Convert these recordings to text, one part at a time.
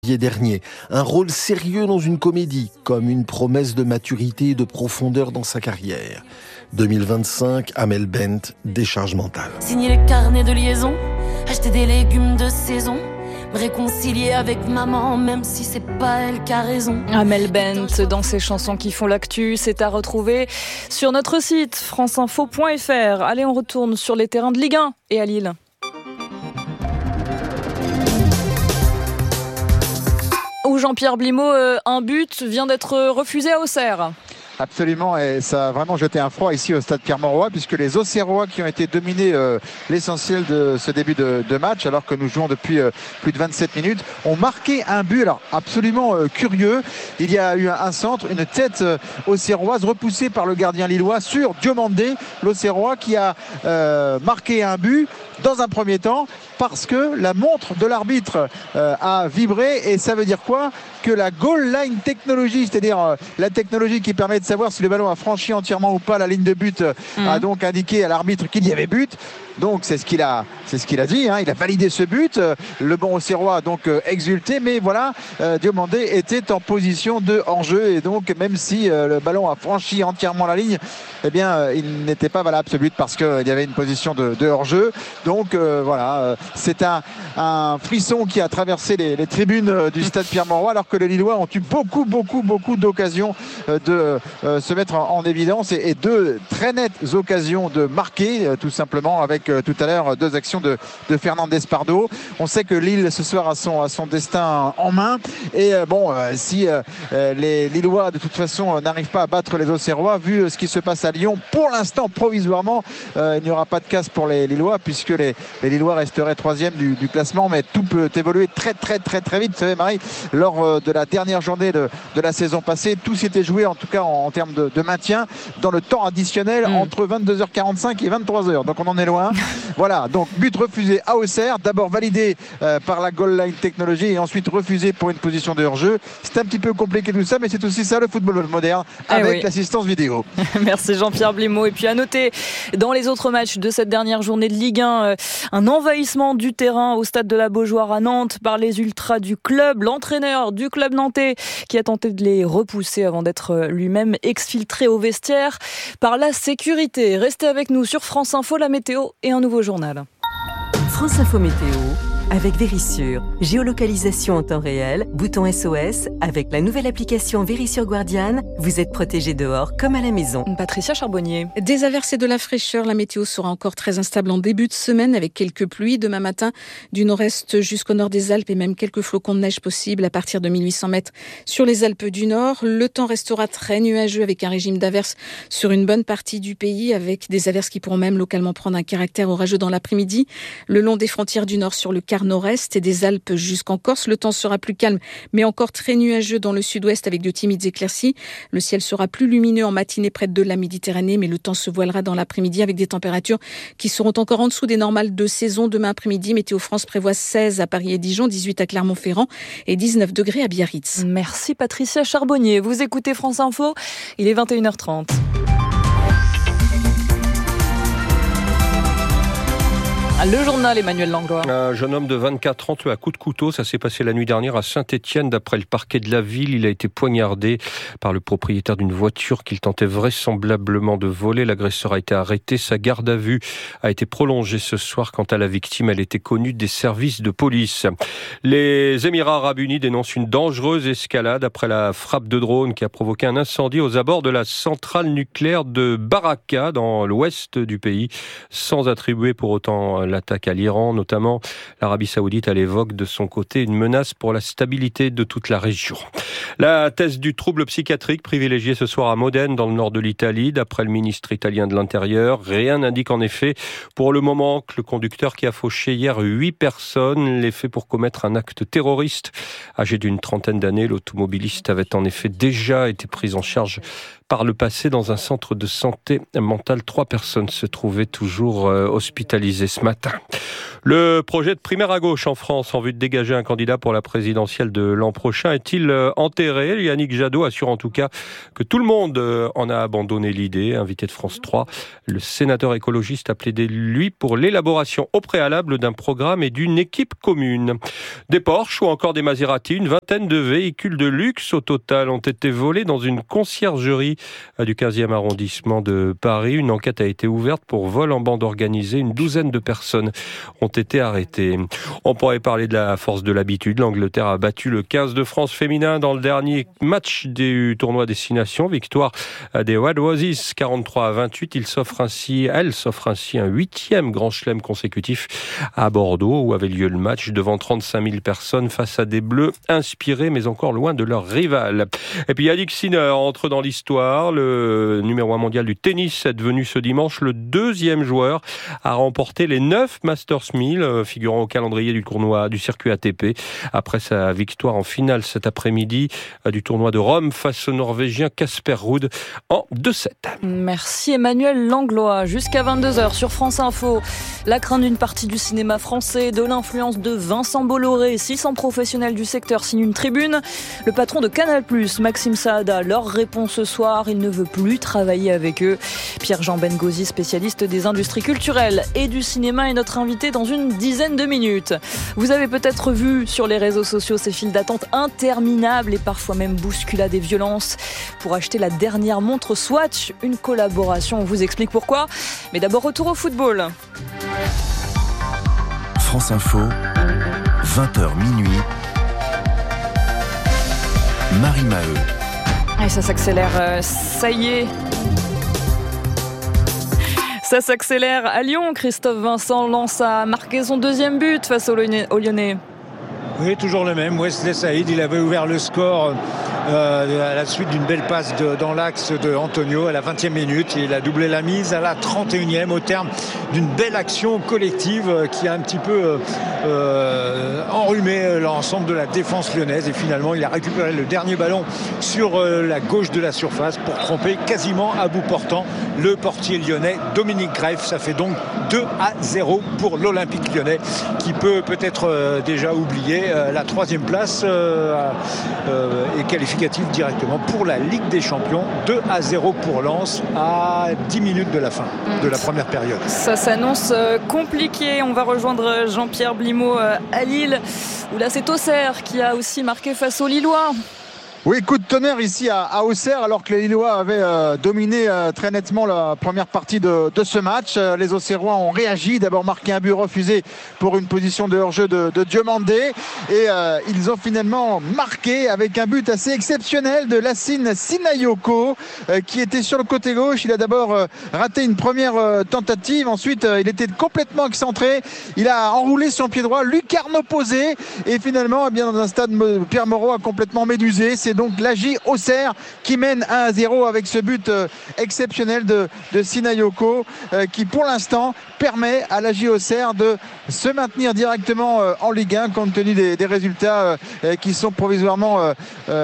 Dernier. Un rôle sérieux dans une comédie, comme une promesse de maturité et de profondeur dans sa carrière. 2025, Amel Bent, décharge mentale. Signer les carnets de liaison, acheter des légumes de saison, me réconcilier avec maman, même si c'est pas elle qui a raison. Amel Bent, dans ses chansons qui font l'actu, c'est à retrouver sur notre site franceinfo.fr. Allez, on retourne sur les terrains de Ligue 1 et à Lille. Où Jean-Pierre Blimaud, un but vient d'être refusé à Auxerre. Absolument, et ça a vraiment jeté un froid ici au stade Pierre-Mauroy, puisque les Auxerrois qui ont été dominés l'essentiel de ce début de match, alors que nous jouons depuis plus de 27 minutes, ont marqué un but alors absolument curieux. Il y a eu un centre, une tête auxerroise repoussée par le gardien lillois sur Diomandé, l'Auxerrois qui a marqué un but dans un premier temps parce que la montre de l'arbitre a vibré. Et ça veut dire quoi? Que la goal line technologie, c'est-à-dire la technologie qui permet de savoir si le ballon a franchi entièrement ou pas la ligne de but, a donc indiqué à l'arbitre qu'il y avait but. Donc c'est ce qu'il a dit, hein. Il a validé ce but. Le bon Auxerrois a donc exulté, mais voilà, Diomandé était en position de hors-jeu, et donc même si le ballon a franchi entièrement la ligne, eh bien il n'était pas valable ce but parce qu'il y avait une position de hors-jeu. Donc voilà, c'est un frisson qui a traversé les tribunes du stade Pierre-Mauroy, alors que les Lillois ont eu beaucoup d'occasions de se mettre en évidence, et deux très nettes occasions de marquer, tout simplement, avec tout à l'heure deux actions de Fernandez Pardo. On sait que Lille ce soir a son destin en main, et si les Lillois de toute façon n'arrivent pas à battre les Auxerrois, vu ce qui se passe à Lyon, pour l'instant provisoirement, il n'y aura pas de casse pour les Lillois, puisque les Lillois resteraient troisième du classement, mais tout peut évoluer très vite. Vous savez, Marie, lors de la dernière journée de la saison passée, tout s'était joué, en tout cas en termes de maintien, dans le temps additionnel entre 22h45 et 23h, donc on en est loin. Voilà, donc but refusé à Auxerre, d'abord validé par la goal line technologie et ensuite refusé pour une position de hors-jeu. C'est un petit peu compliqué tout ça, mais c'est aussi ça le football moderne, avec l'assistance vidéo. Merci Jean-Pierre Blimaud. Et puis à noter, dans les autres matchs de cette dernière journée de Ligue 1, un envahissement du terrain au stade de la Beaujoire à Nantes par les ultras du club. L'entraîneur du club nantais qui a tenté de les repousser avant d'être lui-même exfiltré au vestiaire par la sécurité. Restez avec nous sur France Info, la météo et un nouveau journal. France Info Météo avec Vérissure. Géolocalisation en temps réel, bouton SOS. Avec la nouvelle application Vérissure Guardian, vous êtes protégé dehors comme à la maison. Patricia Charbonnier. Des averses et de la fraîcheur. La météo sera encore très instable en début de semaine avec quelques pluies. Demain matin, du nord-est jusqu'au nord des Alpes et même quelques flocons de neige possibles à partir de 1800 mètres sur les Alpes du Nord. Le temps restera très nuageux avec un régime d'averses sur une bonne partie du pays, avec des averses qui pourront même localement prendre un caractère orageux dans l'après-midi. Le long des frontières du Nord sur le quart nord-est et des Alpes jusqu'en Corse, le temps sera plus calme mais encore très nuageux dans le sud-ouest avec de timides éclaircies. Le ciel sera plus lumineux en matinée près de la Méditerranée, mais le temps se voilera dans l'après-midi avec des températures qui seront encore en dessous des normales de saison. Demain après-midi, Météo France prévoit 16 à Paris et Dijon, 18 à Clermont-Ferrand et 19 degrés à Biarritz. Merci Patricia Charbonnier. Vous écoutez France Info, il est 21h30. Le journal, Emmanuel Langlois. Un jeune homme de 24 ans tué à coups de couteau. Ça s'est passé la nuit dernière à Saint-Étienne. D'après le parquet de la ville, il a été poignardé par le propriétaire d'une voiture qu'il tentait vraisemblablement de voler. L'agresseur a été arrêté. Sa garde à vue a été prolongée ce soir. Quant à la victime, elle était connue des services de police. Les Émirats arabes unis dénoncent une dangereuse escalade après la frappe de drone qui a provoqué un incendie aux abords de la centrale nucléaire de Baraka dans l'ouest du pays, sans attribuer pour autant l'attaque à l'Iran, notamment. L'Arabie Saoudite, elle évoque de son côté une menace pour la stabilité de toute la région. La thèse du trouble psychiatrique privilégiée ce soir à Modène, dans le nord de l'Italie. D'après le ministre italien de l'Intérieur, rien n'indique en effet pour le moment que le conducteur qui a fauché hier 8 personnes l'ait fait pour commettre un acte terroriste. Âgé d'une trentaine d'années, l'automobiliste avait en effet déjà été pris en charge par le passé dans un centre de santé mentale. 3 personnes se trouvaient toujours hospitalisées ce matin. Le projet de primaire à gauche en France en vue de dégager un candidat pour la présidentielle de l'an prochain est-il enterré ? Yannick Jadot assure en tout cas que tout le monde en a abandonné l'idée. Invité de France 3, le sénateur écologiste a plaidé, lui, pour l'élaboration au préalable d'un programme et d'une équipe commune. Des Porsche ou encore des Maserati, une vingtaine de véhicules de luxe au total ont été volés dans une conciergerie du 15e arrondissement de Paris. Une enquête a été ouverte pour vol en bande organisée. Une douzaine de personnes ont été arrêtées. On pourrait parler de la force de l'habitude. L'Angleterre a battu le 15 de France féminin dans le dernier match du tournoi Destination. Victoire des Red Roses 43-28. Elle s'offre ainsi un 8e grand chelem consécutif à Bordeaux où avait lieu le match devant 35 000 personnes face à des Bleus inspirés mais encore loin de leur rival. Et puis Yannick Sinner entre dans l'histoire. Le numéro 1 mondial du tennis est devenu ce dimanche le 2e joueur à remporter les 9 Masters 1000 figurant au calendrier du tournoi du circuit ATP après sa victoire en finale cet après-midi du tournoi de Rome face au Norvégien Casper Ruud en 2-7. Merci Emmanuel Langlois. Jusqu'à 22h sur France Info. La crainte d'une partie du cinéma français, de l'influence de Vincent Bolloré. 600 professionnels du secteur signent une tribune. Le patron de Canal+, Maxime Saada, leur répond ce soir. Il ne veut plus travailler avec eux. Pierre-Jean Bengozi, spécialiste des industries culturelles et du cinéma, est notre invité dans une dizaine de minutes. Vous avez peut-être vu sur les réseaux sociaux ces files d'attente interminables et parfois même bousculades et violences pour acheter la dernière montre Swatch, une collaboration. On vous explique pourquoi. Mais d'abord, retour au football. France Info, 20h minuit. Marie Maheu. Et ça s'accélère, ça y est. Ça s'accélère à Lyon. Christophe Vincent Lens a marqué son 2e but face aux Lyonnais. Oui, toujours le même. Wesley Saïd, il avait ouvert le score à la suite d'une belle passe dans l'axe de Antonio à la 20e minute. Il a doublé la mise à la 31e au terme d'une belle action collective qui a un petit peu enrhumé l'ensemble de la défense lyonnaise. Et finalement, il a récupéré le dernier ballon sur la gauche de la surface pour tromper quasiment à bout portant le portier lyonnais Dominique Greff. Ça fait donc 2-0 pour l'Olympique lyonnais qui peut-être déjà oublier la 3e place est qualificative directement pour la Ligue des Champions. 2-0 pour Lens à 10 minutes de la fin de la première période. Ça s'annonce compliqué. On va rejoindre Jean-Pierre Blimaud à Lille où là c'est Auxerre qui a aussi marqué face aux Lillois. Oui, coup de tonnerre ici à Auxerre alors que les Lillois avaient dominé très nettement la première partie de ce match. Les Auxerrois ont réagi, d'abord marqué un but refusé pour une position de hors-jeu de Diomandé et ils ont finalement marqué avec un but assez exceptionnel de Lassine Sinayoko qui était sur le côté gauche. Il a d'abord raté une première tentative, ensuite il était complètement excentré, il a enroulé son pied droit, lucarne opposée et finalement dans un stade Pierre Moreau a complètement médusé. C'est donc l'AJ Auxerre qui mène 1-0 avec ce but exceptionnel de Sinayoko qui pour l'instant permet à l'AJ Auxerre de se maintenir directement en Ligue 1 compte tenu des résultats qui sont provisoirement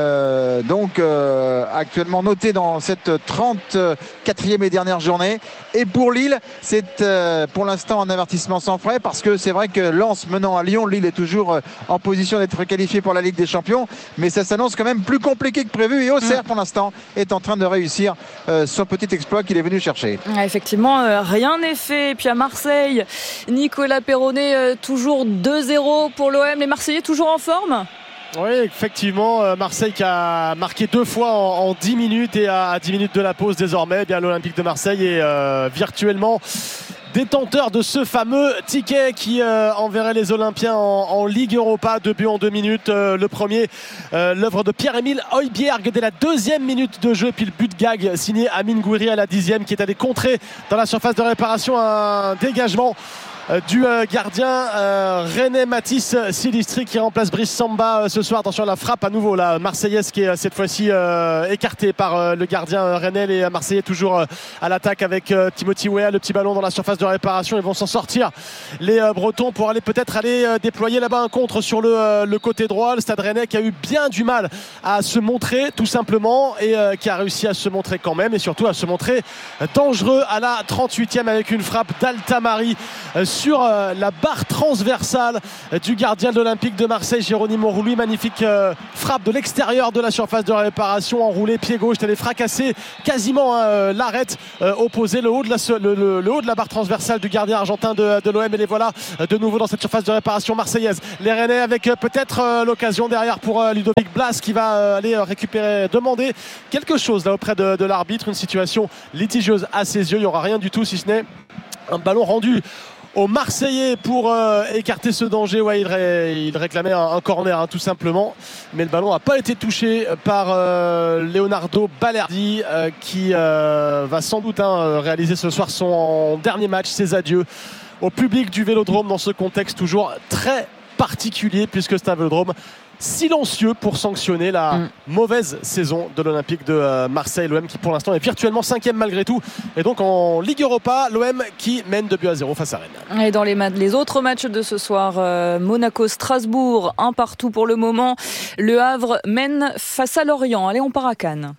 actuellement notés dans cette 34e et dernière journée. Et pour Lille, c'est pour l'instant un avertissement sans frais parce que c'est vrai que Lens menant à Lyon, Lille est toujours en position d'être qualifié pour la Ligue des Champions, mais ça s'annonce quand même plus compliqué que prévu et Auxerre pour l'instant est en train de réussir son petit exploit qu'il est venu chercher. Effectivement, rien n'est fait. Et puis à Marseille, Nicolas Perronnet, toujours 2-0 pour l'OM. Les Marseillais toujours en forme ? Oui, effectivement, Marseille qui a marqué 2 fois en 10 minutes et à 10 minutes de la pause désormais, bien l'Olympique de Marseille est virtuellement détenteur de ce fameux ticket qui enverrait les Olympiens en Ligue Europa. 2 buts en 2 minutes. Le premier, l'œuvre de Pierre-Emile Højbjerg dès la 2e minute de jeu. Puis le but gag signé Amine Gouiri à la 10e qui est allé contrer dans la surface de réparation un dégagement du gardien rennais Mathis Silistri qui remplace Brice Samba ce soir. Attention à la frappe à nouveau, la Marseillaise qui est cette fois-ci écartée par le gardien rennais. Les Marseillais toujours à l'attaque avec Timothy Weah, le petit ballon dans la surface de réparation. Ils vont s'en sortir les Bretons pour aller peut-être déployer là-bas un contre sur le côté droit. Le Stade Rennais qui a eu bien du mal à se montrer tout simplement et qui a réussi à se montrer quand même et surtout à se montrer dangereux à la 38e avec une frappe d'Altamari sur la barre transversale du gardien de l'Olympique de Marseille, Geronimo Rulli. Magnifique frappe de l'extérieur de la surface de réparation, enroulé pied gauche, elle est fracassée quasiment l'arrête opposé le haut de la barre transversale du gardien argentin de l'OM. Et les voilà de nouveau dans cette surface de réparation marseillaise. Les Rennais avec peut-être l'occasion derrière pour Ludovic Blas qui va aller demander quelque chose là auprès de l'arbitre. Une situation litigieuse à ses yeux. Il n'y aura rien du tout si ce n'est un ballon rendu aux Marseillais pour écarter ce danger. Ouais, il réclamait un corner tout simplement, mais le ballon n'a pas été touché par Leonardo Balerdi qui va sans doute réaliser ce soir son dernier match, ses adieux au public du Vélodrome dans ce contexte toujours très particulier puisque c'est un Vélodrome silencieux pour sanctionner la mauvaise saison de l'Olympique de Marseille. L'OM qui pour l'instant est virtuellement 5e malgré tout et donc en Ligue Europa, l'OM qui mène 2-0 face à Rennes. Et dans les autres matchs de ce soir, Monaco-Strasbourg 1-1 pour le moment. Le Havre mène face à Lorient. Allez, on part à Cannes,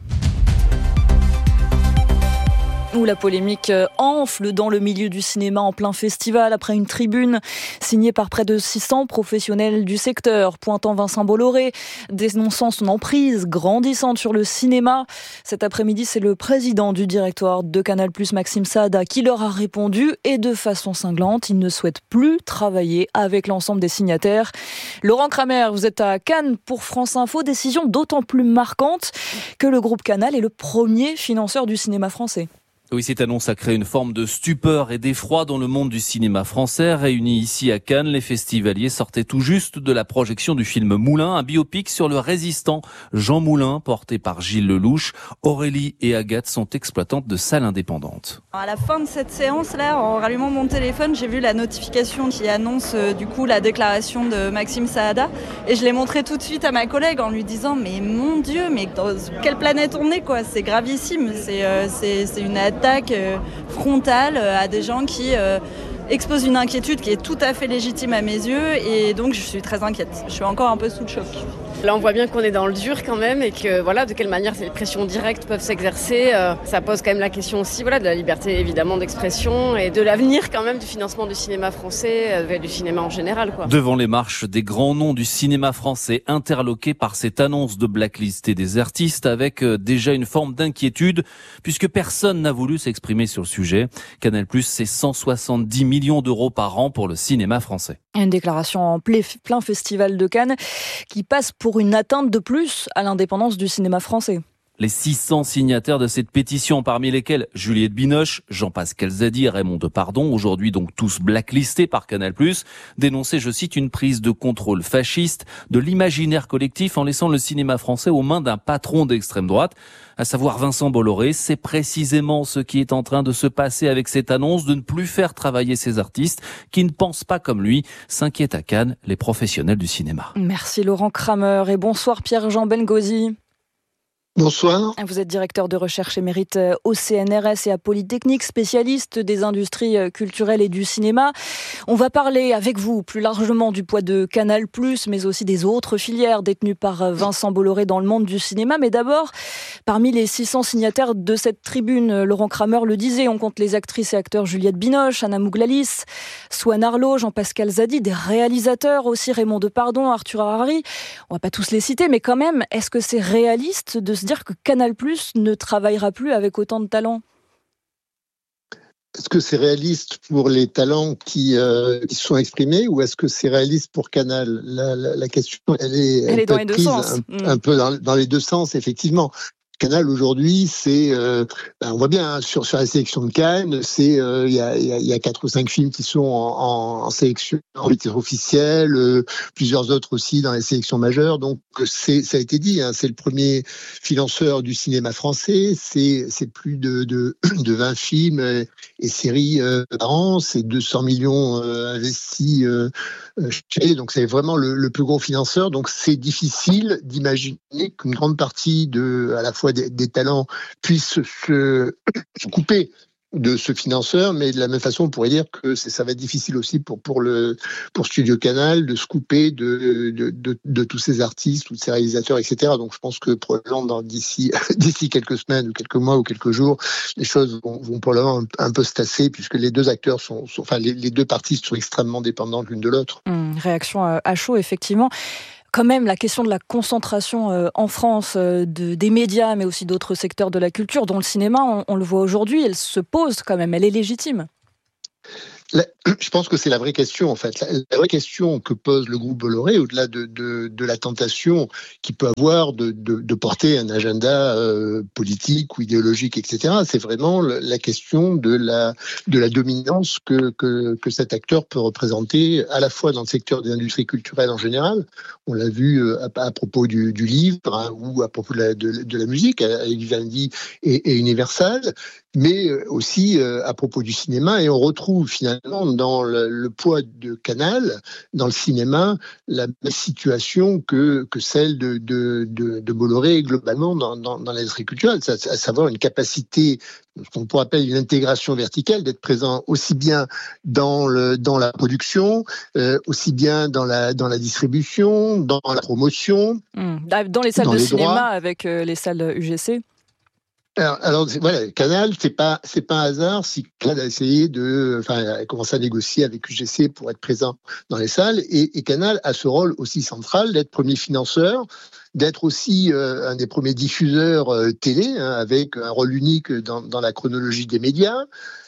où la polémique enfle dans le milieu du cinéma en plein festival après une tribune signée par près de 600 professionnels du secteur, pointant Vincent Bolloré, dénonçant son emprise grandissante sur le cinéma. Cet après-midi, c'est le président du directoire de Canal+, Maxime Saada, qui leur a répondu et de façon cinglante, il ne souhaite plus travailler avec l'ensemble des signataires. Laurent Kramer, vous êtes à Cannes pour France Info, décision d'autant plus marquante que le groupe Canal est le premier financeur du cinéma français. Oui, cette annonce a créé une forme de stupeur et d'effroi dans le monde du cinéma français. Réunis ici à Cannes, les festivaliers sortaient tout juste de la projection du film Moulin, un biopic sur le résistant Jean Moulin, porté par Gilles Lelouch. Aurélie et Agathe sont exploitantes de salles indépendantes. À la fin de cette séance-là, en rallumant mon téléphone, j'ai vu la notification qui annonce du coup la déclaration de Maxime Saada et je l'ai montré tout de suite à ma collègue en lui disant mais mon Dieu, mais dans quelle planète on est quoi, c'est gravissime, c'est une attaque frontale à des gens qui exposent une inquiétude qui est tout à fait légitime à mes yeux et donc je suis très inquiète. Je suis encore un peu sous le choc. Là, on voit bien qu'on est dans le dur quand même et que voilà, de quelle manière ces pressions directes peuvent s'exercer. Ça pose quand même la question aussi de la liberté évidemment d'expression et de l'avenir quand même du financement du cinéma français et du cinéma en général, quoi. Devant les marches des grands noms du cinéma français interloqués par cette annonce de blacklist et des artistes avec déjà une forme d'inquiétude puisque personne n'a voulu s'exprimer sur le sujet. Canal+, c'est 170 millions d'euros par an pour le cinéma français. Une déclaration en plein festival de Cannes qui passe pour une atteinte de plus à l'indépendance du cinéma français. Les 600 signataires de cette pétition, parmi lesquels Juliette Binoche, Jean-Pascal Zadi et Raymond Depardon, aujourd'hui donc tous blacklistés par Canal+, dénonçaient, je cite, une prise de contrôle fasciste de l'imaginaire collectif en laissant le cinéma français aux mains d'un patron d'extrême droite, à savoir Vincent Bolloré. C'est précisément ce qui est en train de se passer avec cette annonce de ne plus faire travailler ces artistes qui ne pensent pas comme lui, s'inquiètent à Cannes les professionnels du cinéma. Merci Laurent Kramer et bonsoir Pierre-Jean Bengozi. Bonsoir. Vous êtes directeur de recherche émérite au CNRS et à Polytechnique, spécialiste des industries culturelles et du cinéma. On va parler avec vous plus largement du poids de Canal+, mais aussi des autres filières détenues par Vincent Bolloré dans le monde du cinéma. Mais d'abord, parmi les 600 signataires de cette tribune, Laurent Kramer le disait, on compte les actrices et acteurs Juliette Binoche, Anna Mouglalis, Swan Arlo, Jean-Pascal Zadi, des réalisateurs aussi, Raymond Depardon, Arthur Harari. On va pas tous les citer, mais quand même, est-ce que c'est réaliste de se dire que Canal+ ne travaillera plus avec autant de talents? Est-ce que c'est réaliste pour les talents qui sont exprimés ou est-ce que c'est réaliste pour Canal? La question, elle est dans les deux sens. Un peu dans les deux sens, effectivement. Canal aujourd'hui, c'est, on voit bien hein, sur la sélection de Cannes, c'est il y a 4 ou 5 films qui sont en sélection en titre officiel, plusieurs autres aussi dans les sélections majeures. Donc ça a été dit, hein, c'est le premier financeur du cinéma français. C'est plus de 20 films et séries par an. C'est 200 millions investis chaque année. Donc c'est vraiment le plus gros financeur. Donc c'est difficile d'imaginer qu'une grande partie à la fois des talents puissent se couper de ce financeur, mais de la même façon, on pourrait dire que ça va être difficile aussi pour Studio Canal de se couper de tous ces artistes, tous ces réalisateurs, etc. Donc, je pense que probablement d'ici quelques semaines ou quelques mois ou quelques jours, les choses vont probablement un peu se tasser, puisque les deux acteurs les deux parties sont extrêmement dépendantes l'une de l'autre. Réaction à chaud, effectivement. Quand même, la question de la concentration en France des médias, mais aussi d'autres secteurs de la culture, dont le cinéma, on le voit aujourd'hui, elle se pose quand même, elle est légitime. Je pense que c'est la vraie question en fait. La vraie question que pose le groupe Bolloré, au-delà de la tentation qu'il peut avoir de porter un agenda politique ou idéologique, etc., c'est vraiment la question de la dominance que cet acteur peut représenter à la fois dans le secteur des industries culturelles en général. On l'a vu à propos du livre hein, ou à propos de la musique, avec Vivendi et Universal, mais aussi à propos du cinéma. Et on retrouve finalement dans le poids de Canal, dans le cinéma, la même situation que celle de Bolloré globalement dans l'industrie culturelle, à savoir une capacité, ce qu'on pourrait appeler une intégration verticale, d'être présent aussi bien dans la production, aussi bien dans la distribution, dans la promotion. Dans les salles de cinéma avec les salles UGC. Alors voilà, Canal, c'est pas un hasard si Canal a essayé a commencé à négocier avec UGC pour être présent dans les salles, et Canal a ce rôle aussi central d'être premier financeur, d'être aussi un des premiers diffuseurs télé, hein, avec un rôle unique dans la chronologie des médias.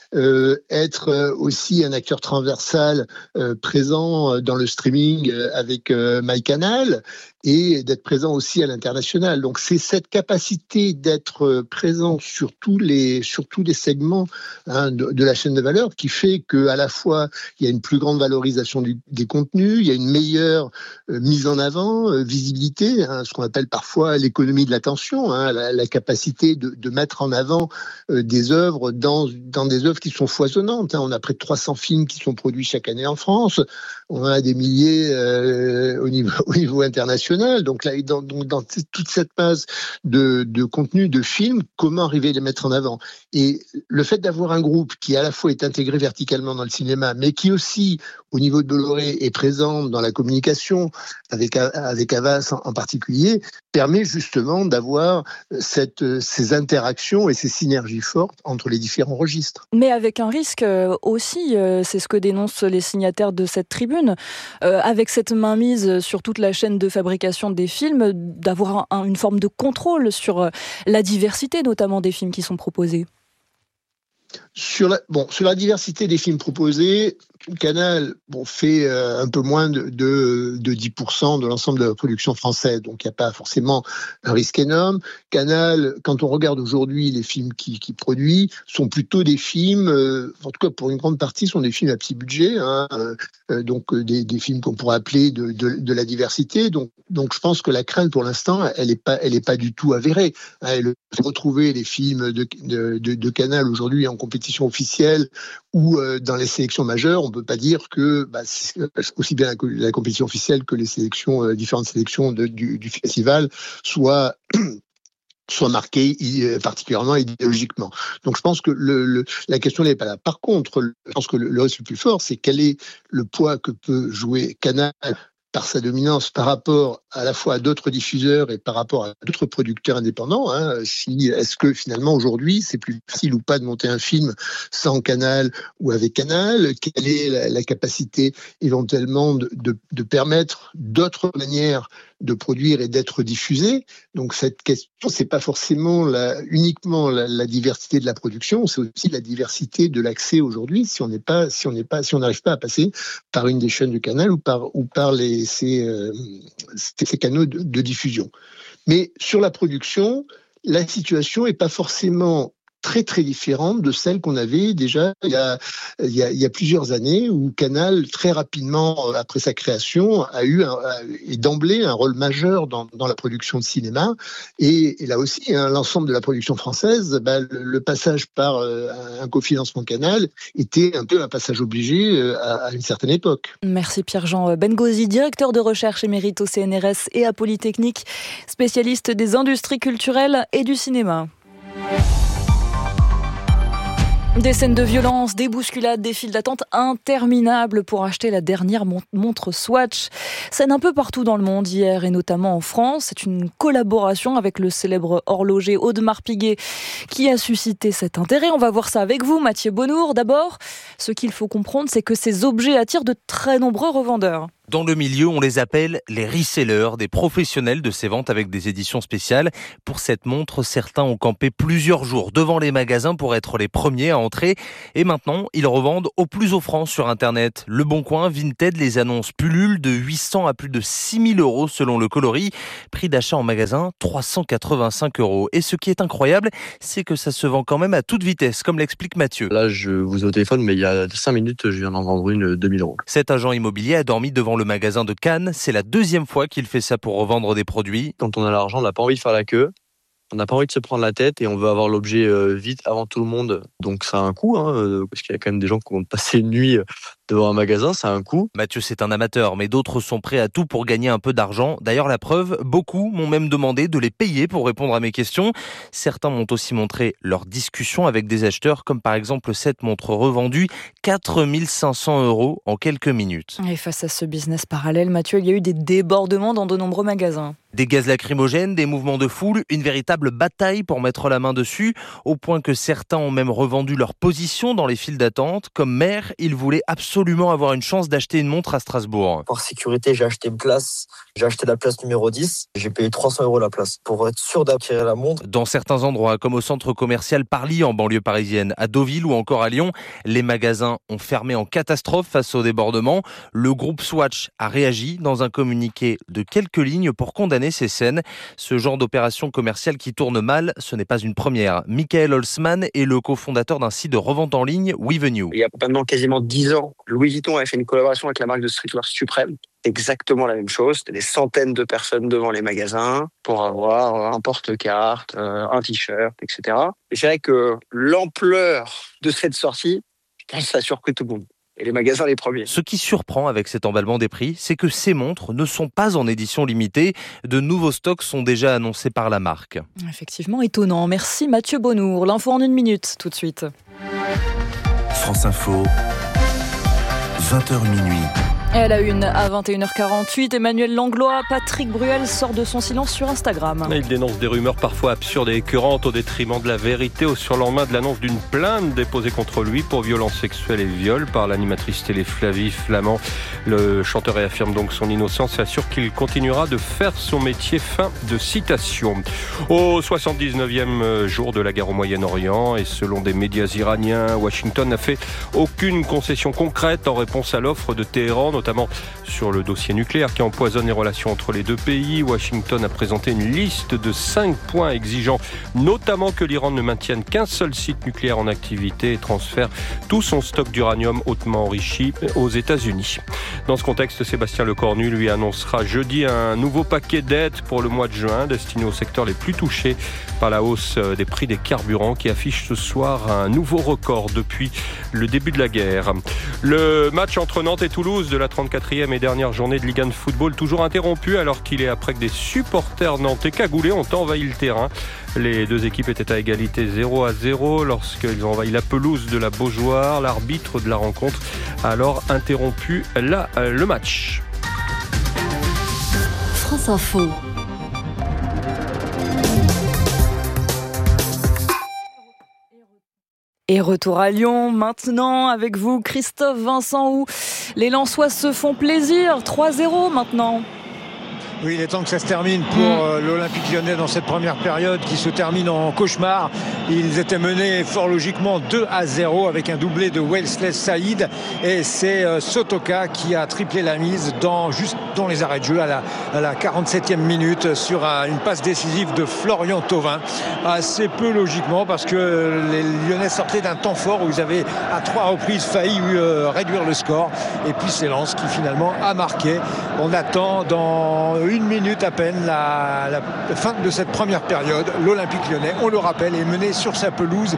Être aussi un acteur transversal présent dans le streaming avec MyCanal, et d'être présent aussi à l'international. Donc c'est cette capacité d'être présent sur tous les segments hein, de la chaîne de valeur qui fait qu'à la fois il y a une plus grande valorisation des contenus, il y a une meilleure mise en avant, visibilité, hein, ce qu'on appelle parfois l'économie de l'attention, hein, la capacité de mettre en avant des œuvres dans des œuvres qui sont foisonnantes. Hein. On a près de 300 films qui sont produits chaque année en France. On a des milliers au niveau international. Donc là, dans toute cette masse de contenu, de films, comment arriver à les mettre en avant? Et le fait d'avoir un groupe qui à la fois est intégré verticalement dans le cinéma, mais qui aussi, au niveau de Bolloré, est présent dans la communication, avec Havas en particulier, permet justement d'avoir ces interactions et ces synergies fortes entre les différents registres. Mais avec un risque aussi, c'est ce que dénoncent les signataires de cette tribune, avec cette mainmise sur toute la chaîne de fabrication des films, d'avoir une forme de contrôle sur la diversité notamment des films qui sont proposés. Sur la diversité des films proposés, Canal fait un peu moins de 10% de l'ensemble de la production française, donc il n'y a pas forcément un risque énorme. Canal, quand on regarde aujourd'hui les films qu'il produit, sont plutôt des films, en tout cas pour une grande partie, sont des films à petit budget, hein, donc des films qu'on pourrait appeler de la diversité. Donc je pense que la crainte pour l'instant, elle est pas du tout avérée. Retrouver les films de Canal aujourd'hui en compétition officielle ou dans les sélections majeures, on ne peut pas dire que aussi bien la compétition officielle que les sélections, différentes sélections du festival soient marquées particulièrement idéologiquement. Donc je pense que la question n'est pas là. Par contre, je pense que le risque le plus fort, c'est quel est le poids que peut jouer Canal par sa dominance par rapport à la fois à d'autres diffuseurs et par rapport à d'autres producteurs indépendants. Hein. Est-ce que finalement aujourd'hui c'est plus facile ou pas de monter un film sans Canal ou avec Canal? Quelle est la capacité éventuellement de permettre d'autres manières de produire et d'être diffusé? Donc cette question, c'est pas forcément uniquement la diversité de la production, c'est aussi la diversité de l'accès aujourd'hui. Si on n'arrive pas à passer par une des chaînes de Canal ou par ces canaux de diffusion. Mais sur la production, la situation n'est pas forcément très très différente de celle qu'on avait déjà il y a plusieurs années, où Canal, très rapidement après sa création, a eu et d'emblée un rôle majeur dans la production de cinéma. Et là aussi, l'ensemble de la production française, le passage par un cofinancement Canal était un peu un passage obligé à une certaine époque. Merci Pierre-Jean Bengozi, directeur de recherche émérite au CNRS et à Polytechnique, spécialiste des industries culturelles et du cinéma. Des scènes de violence, des bousculades, des files d'attente interminables pour acheter la dernière montre Swatch. Scène un peu partout dans le monde hier et notamment en France. C'est une collaboration avec le célèbre horloger Audemars Piguet qui a suscité cet intérêt. On va voir ça avec vous, Mathieu Bonnour. D'abord, ce qu'il faut comprendre, c'est que ces objets attirent de très nombreux revendeurs. Dans le milieu, on les appelle les resellers, des professionnels de ces ventes avec des éditions spéciales. Pour cette montre, certains ont campé plusieurs jours devant les magasins pour être les premiers à entrer. Et maintenant, ils revendent au plus offrant sur Internet. Le Bon Coin, Vinted, les annonces pullulent de 800 à plus de 6 000 euros selon le coloris. Prix d'achat en magasin, 385 euros. Et ce qui est incroyable, c'est que ça se vend quand même à toute vitesse, comme l'explique Mathieu. Là, je vous ai au téléphone, mais il y a 5 minutes, je viens d'en vendre une 2000 euros. Cet agent immobilier a dormi devant le magasin de Cannes. C'est la deuxième fois qu'il fait ça pour revendre des produits. Quand on a l'argent, on n'a pas envie de faire la queue. On n'a pas envie de se prendre la tête et on veut avoir l'objet vite avant tout le monde. Donc ça a un coût, parce qu'il y a quand même des gens qui vont passer une nuit devant un magasin, ça a un coût. Mathieu, c'est un amateur, mais d'autres sont prêts à tout pour gagner un peu d'argent. D'ailleurs, la preuve, beaucoup m'ont même demandé de les payer pour répondre à mes questions. Certains m'ont aussi montré leurs discussions avec des acheteurs, comme par exemple cette montre revendue 4 500 euros en quelques minutes. Et face à ce business parallèle, Mathieu, il y a eu des débordements dans de nombreux magasins. Des gaz lacrymogènes, des mouvements de foule, une véritable bataille pour mettre la main dessus, au point que certains ont même revendu leur position dans les files d'attente. Comme maire, ils voulaient absolument avoir une chance d'acheter une montre à Strasbourg. Par sécurité, j'ai acheté la place numéro 10. J'ai payé 300 euros la place pour être sûr d'acquérir la montre. Dans certains endroits, comme au centre commercial Parly en banlieue parisienne, à Deauville ou encore à Lyon, les magasins ont fermé en catastrophe face au débordement. Le groupe Swatch a réagi dans un communiqué de quelques lignes pour condamner ces scènes. Ce genre d'opération commerciale qui tourne mal, ce n'est pas une première. Michael Holzman est le cofondateur d'un site de revente en ligne, Wevenue. Il y a maintenant quasiment 10 ans, Louis Vuitton avait fait une collaboration avec la marque de streetwear Supreme. Exactement la même chose. C'était des centaines de personnes devant les magasins pour avoir un porte-carte, un t-shirt, etc. Et c'est vrai que l'ampleur de cette sortie, ça a surpris tout le monde. Et les magasins les premiers. Ce qui surprend avec cet emballement des prix, c'est que ces montres ne sont pas en édition limitée. De nouveaux stocks sont déjà annoncés par la marque. Effectivement étonnant. Merci Mathieu Bonnour. L'info en 1 minute, tout de suite. France Info, 20h minuit. Elle a une à 21h48. Emmanuel Langlois, Patrick Bruel sort de son silence sur Instagram. Il dénonce des rumeurs parfois absurdes et écœurantes au détriment de la vérité au surlendemain de l'annonce d'une plainte déposée contre lui pour violences sexuelles et viol par l'animatrice télé Flavie Flamand. Le chanteur réaffirme donc son innocence et assure qu'il continuera de faire son métier. Fin de citation. Au 79e jour de la guerre au Moyen-Orient et selon des médias iraniens, Washington n'a fait aucune concession concrète en réponse à l'offre de Téhéran, notamment sur le dossier nucléaire qui empoisonne les relations entre les deux pays. Washington a présenté une liste de 5 points exigeant notamment que l'Iran ne maintienne qu'un seul site nucléaire en activité et transfère tout son stock d'uranium hautement enrichi aux États-Unis. Dans ce contexte, Sébastien Lecornu lui annoncera jeudi un nouveau paquet d'aides pour le mois de juin destiné aux secteurs les plus touchés par la hausse des prix des carburants qui affiche ce soir un nouveau record depuis le début de la guerre. Le match entre Nantes et Toulouse de la 34e et dernière journée de Ligue 1 de football toujours interrompu alors qu'il est après que des supporters nantais cagoulés ont envahi le terrain. Les deux équipes étaient à égalité 0-0 lorsqu'ils ont envahi la pelouse de la Beaujoire. L'arbitre de la rencontre a alors interrompu le match. France Info. Et retour à Lyon maintenant avec vous, Christophe Vincent, où les Lensois se font plaisir. 3-0 maintenant. Oui, il est temps que ça se termine pour l'Olympique Lyonnais dans cette première période qui se termine en cauchemar. Ils étaient menés fort logiquement 2-0 avec un doublé de Wesley Saïd et c'est Sotoka qui a triplé la mise juste dans les arrêts de jeu à la 47e minute sur une passe décisive de Florian Thauvin. Assez peu logiquement parce que les Lyonnais sortaient d'un temps fort où ils avaient à 3 reprises failli réduire le score. Et puis c'est Lens qui finalement a marqué. On attend dans 1 minute à peine la fin de cette première période. L'Olympique Lyonnais, on le rappelle, est mené sur sa pelouse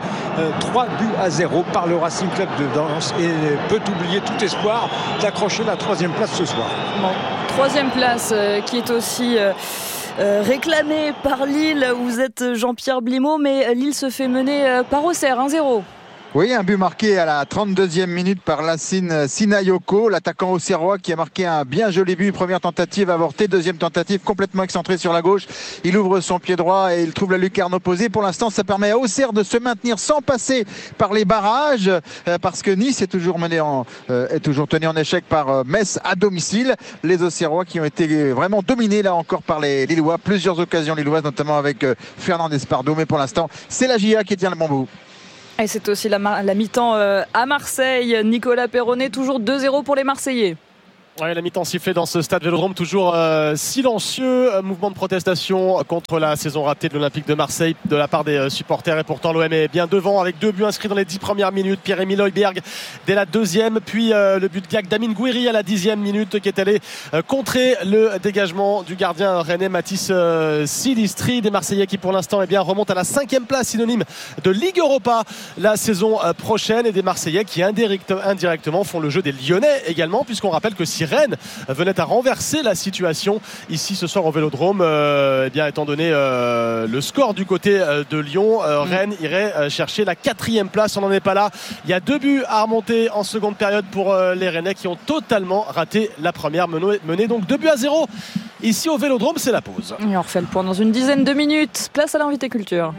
3-0 par le Racing Club de Lens et peut oublier tout espoir d'accrocher la 3e place ce soir. Bon, 3e place qui est aussi réclamée par Lille. Vous êtes Jean-Pierre Blimaud, mais Lille se fait mener par Auxerre 1-0. Oui, un but marqué à la 32e minute par Lassine Sinayoko, l'attaquant auxerrois qui a marqué un bien joli but. Première tentative avortée, deuxième tentative complètement excentrée sur la gauche. Il ouvre son pied droit et il trouve la lucarne opposée. Pour l'instant, ça permet à Auxerre de se maintenir sans passer par les barrages parce que Nice est toujours tenu en échec par Metz à domicile. Les Auxerrois qui ont été vraiment dominés là encore par les Lillois. Plusieurs occasions lilloises, notamment avec Fernand Espardo. Mais pour l'instant, c'est la GIA qui tient le bon bout. Et c'est aussi la mi-temps à Marseille. Nicolas Perronnet, toujours 2-0 pour les Marseillais. Ouais, la mi-temps sifflée dans ce stade Vélodrome, toujours silencieux, mouvement de protestation contre la saison ratée de l'Olympique de Marseille de la part des supporters, et pourtant l'OM est bien devant avec 2 buts inscrits dans les 10 premières minutes. Pierre-Emile Højbjerg dès la 2e, puis le but de Damien Gouiri à la 10e minute qui est allé contrer le dégagement du gardien rennais Mathis Silistri. Des Marseillais qui pour l'instant remontent à la 5e place, synonyme de Ligue Europa la saison prochaine, et des Marseillais qui indirectement font le jeu des Lyonnais également, puisqu'on rappelle que si Rennes venait à renverser la situation ici ce soir au Vélodrome, étant donné le score du côté de Lyon, Rennes irait chercher la 4e place. On n'en est pas là. Il y a 2 buts à remonter en seconde période pour les Rennais qui ont totalement raté la première, menée donc 2-0 ici au Vélodrome. C'est la pause. Et on refait le point dans une dizaine de minutes. Place à l'invité culture.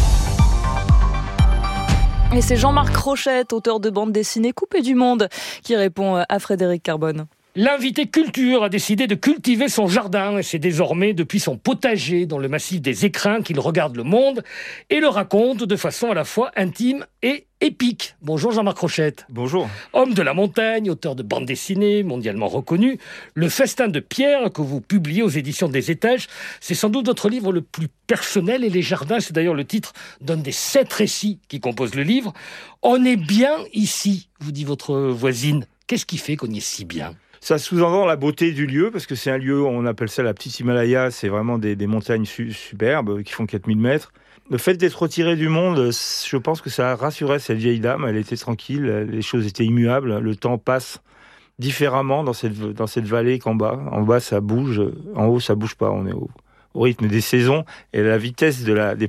Et c'est Jean-Marc Rochette, auteur de bande dessinée Coupé du Monde, qui répond à Frédéric Carbone. L'invité culture a décidé de cultiver son jardin et c'est désormais depuis son potager dans le massif des Écrins qu'il regarde le monde et le raconte de façon à la fois intime et épique. Bonjour Jean-Marc Rochette. Bonjour. Homme de la montagne, auteur de bande dessinée mondialement reconnu, Le Festin de Pierre que vous publiez aux éditions des Étages, c'est sans doute votre livre le plus personnel et les jardins, c'est d'ailleurs le titre d'un des 7 récits qui composent le livre. On est bien ici, vous dit votre voisine. Qu'est-ce qui fait qu'on y est si bien ? Ça sous-entend la beauté du lieu, parce que c'est un lieu, on appelle ça la petite Himalaya, c'est vraiment des montagnes superbes qui font 4000 mètres. Le fait d'être retiré du monde, je pense que ça a rassuré cette vieille dame, elle était tranquille, les choses étaient immuables, le temps passe différemment dans cette vallée qu'en bas. En bas, ça bouge, en haut, ça bouge pas, on est au rythme des saisons et la vitesse des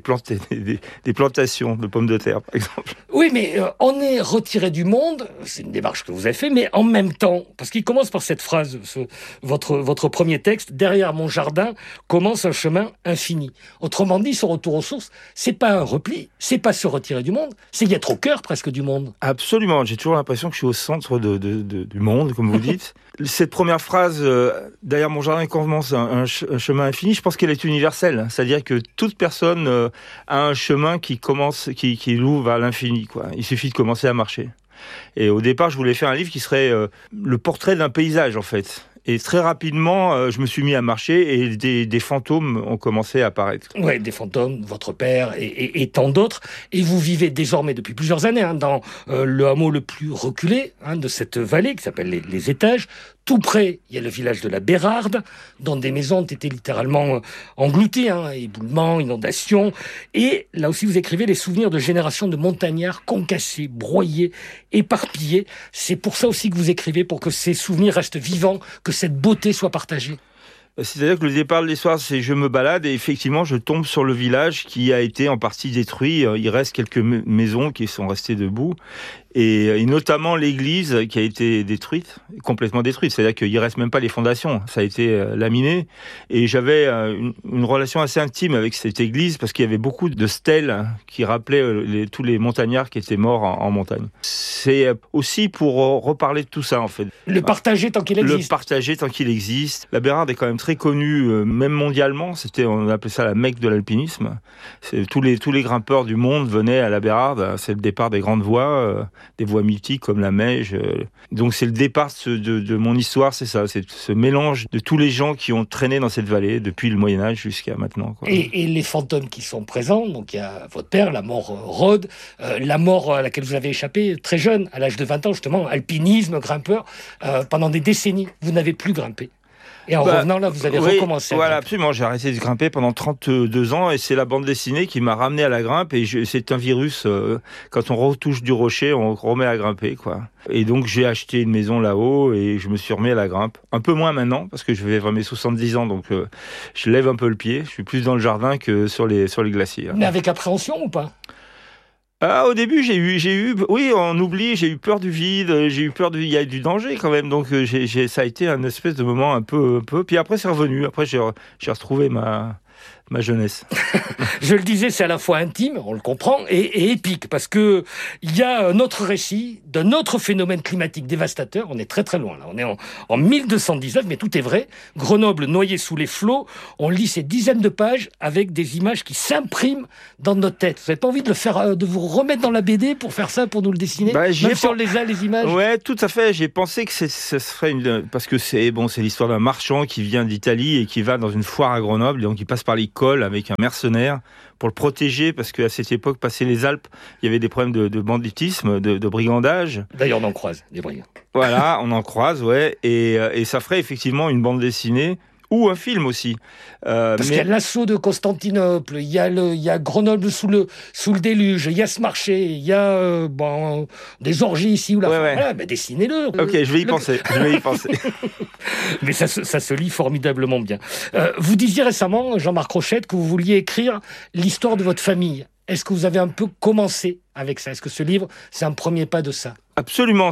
plantations de pommes de terre, par exemple. Oui, mais on est retiré du monde, c'est une démarche que vous avez fait, mais en même temps, parce qu'il commence par cette phrase, votre premier texte, derrière mon jardin commence un chemin infini. Autrement dit, ce retour aux sources, c'est pas un repli, c'est pas se retirer du monde, c'est y être au cœur presque du monde. Absolument, j'ai toujours l'impression que je suis au centre du monde, comme vous dites. Cette première phrase, derrière mon jardin commence un chemin infini, je pense qu'elle est universelle. C'est-à-dire que toute personne a un chemin qui l'ouvre à l'infini, quoi. Il suffit de commencer à marcher. Et au départ, je voulais faire un livre qui serait le portrait d'un paysage, en fait. Et très rapidement, je me suis mis à marcher et des fantômes ont commencé à apparaître. Oui, des fantômes, votre père et tant d'autres. Et vous vivez désormais depuis plusieurs années dans le hameau le plus reculé de cette vallée qui s'appelle les Étages. Tout près, il y a le village de la Bérarde, dont des maisons ont été littéralement englouties, éboulements, inondations. Et là aussi, vous écrivez les souvenirs de générations de montagnards concassés, broyés, éparpillés. C'est pour ça aussi que vous écrivez, pour que ces souvenirs restent vivants, que cette beauté soit partagée. C'est-à-dire que le départ de l'histoire, c'est je me balade et effectivement, je tombe sur le village qui a été en partie détruit. Il reste quelques maisons qui sont restées debout. et notamment l'église qui a été détruite, complètement détruite. C'est-à-dire qu'il reste même pas les fondations. Ça a été laminé. Et j'avais une relation assez intime avec cette église parce qu'il y avait beaucoup de stèles qui rappelaient tous les montagnards qui étaient morts en montagne. C'est aussi pour reparler de tout ça, en fait. Le partager tant qu'il existe. Le partager tant qu'il existe. La Bérarde est quand même très connue, même mondialement. On appelait ça la Mecque de l'alpinisme. Tous les grimpeurs du monde venaient à la Bérarde. C'est le départ des grandes voies, des voies mythiques comme la Meije. Donc c'est le départ de mon histoire, c'est ça. C'est ce mélange de tous les gens qui ont traîné dans cette vallée depuis le Moyen-Âge jusqu'à maintenant, quoi. Et les fantômes qui sont présents, donc il y a votre père, la mort Rhodes, la mort à laquelle vous avez échappé très jeune, à l'âge de 20 ans justement, alpinisme, grimpeur, pendant des décennies, vous n'avez plus grimpé. Et en revenant là, vous avez recommencé. Voilà, absolument. J'ai arrêté de grimper pendant 32 ans et c'est la bande dessinée qui m'a ramené à la grimpe et c'est un virus. Quand on retouche du rocher, on remet à grimper, quoi. Et donc j'ai acheté une maison là-haut et je me suis remis à la grimpe. Un peu moins maintenant parce que je vais vers mes 70 ans, donc je lève un peu le pied. Je suis plus dans le jardin que sur les glaciers. Mais avec appréhension ou pas ? Au début, on oublie, j'ai eu peur du vide, il y a du danger quand même, donc ça a été un espèce de moment un peu, puis après c'est revenu, après j'ai retrouvé ma jeunesse. Je le disais, c'est à la fois intime, on le comprend, et épique, parce que il y a un autre récit d'un autre phénomène climatique dévastateur. On est très très loin là, on est en 1219, mais tout est vrai. Grenoble noyée sous les flots. On lit ces dizaines de pages avec des images qui s'impriment dans notre tête. Vous n'avez pas envie de vous remettre dans la BD pour faire ça, pour nous le dessiner, même si on les a, les images. Ouais, tout à fait. J'ai pensé que ça serait parce que c'est l'histoire d'un marchand qui vient d'Italie et qui va dans une foire à Grenoble, donc il passe par l'école avec un mercenaire pour le protéger parce qu'à cette époque, passé les Alpes, il y avait des problèmes de banditisme, de brigandage. D'ailleurs, on en croise des brigands. Voilà, on en croise, ouais, et ça ferait effectivement une bande dessinée ou un film aussi. Parce qu'il y a l'assaut de Constantinople, il y a Grenoble sous le déluge, il y a ce marché, il y a des orgies ici ou là. Ouais. Voilà, dessinez-le. Ok, je vais y penser. Mais ça se lit formidablement bien. Vous disiez récemment, Jean-Marc Rochette, que vous vouliez écrire l'histoire de votre famille. Est-ce que vous avez un peu commencé avec ça ? Est-ce que ce livre, c'est un premier pas de ça ? Absolument.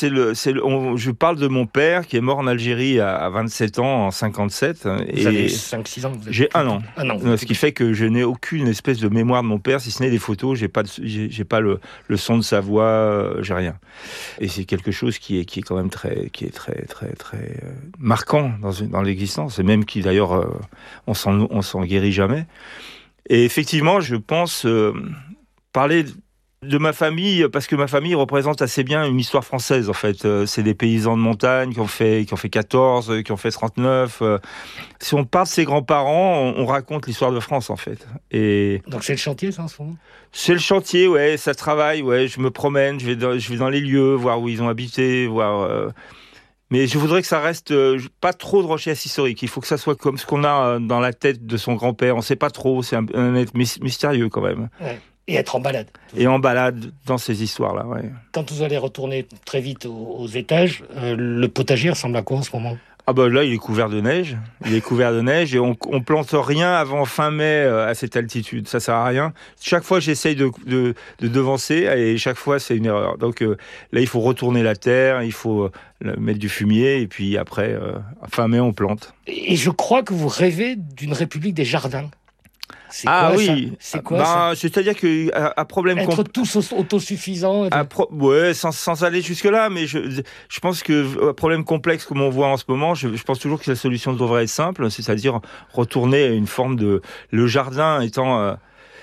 Je parle de mon père qui est mort en Algérie à 27 ans, en 57. Vous avez 5-6 ans. J'ai un an. Ce qui fait que je n'ai aucune espèce de mémoire de mon père, si ce n'est des photos. J'ai pas le son de sa voix, j'ai rien. Et c'est quelque chose qui est quand même très marquant dans l'existence. Et même qui d'ailleurs, on s'en guérit jamais. Et effectivement, je pense parler de ma famille, parce que ma famille représente assez bien une histoire française, en fait. C'est des paysans de montagne qui ont fait 14, qui ont fait 39. Si on parle de ses grands-parents, on raconte l'histoire de France, en fait. Et donc c'est le chantier, ça, en ce moment ? C'est le chantier, ouais, ça travaille, ouais. Je me promène, je vais dans les lieux, voir où ils ont habité, voir... Mais je voudrais que ça reste pas trop de recherche historique. Il faut que ça soit comme ce qu'on a dans la tête de son grand-père. On ne sait pas trop, c'est un être mystérieux quand même. Ouais. Et être en balade. Et en balade dans ces histoires-là, ouais. Quand vous allez retourner très vite aux étages, le potager ressemble à quoi en ce moment ? Ah bah là, il est couvert de neige. Et on plante rien avant fin mai à cette altitude. Ça sert à rien. Chaque fois, j'essaye de devancer et chaque fois, c'est une erreur. Donc là, il faut retourner la terre, il faut mettre du fumier et puis après, fin mai, on plante. Et je crois que vous rêvez d'une république des jardins. C'est quoi, oui, ça ? C'est quoi ça ? C'est-à-dire qu'à problème être tous autosuffisants. Ouais, sans aller jusque là, mais je pense que à problème complexe comme on voit en ce moment, je pense toujours que la solution devrait être simple, c'est-à-dire retourner à une forme de le jardin étant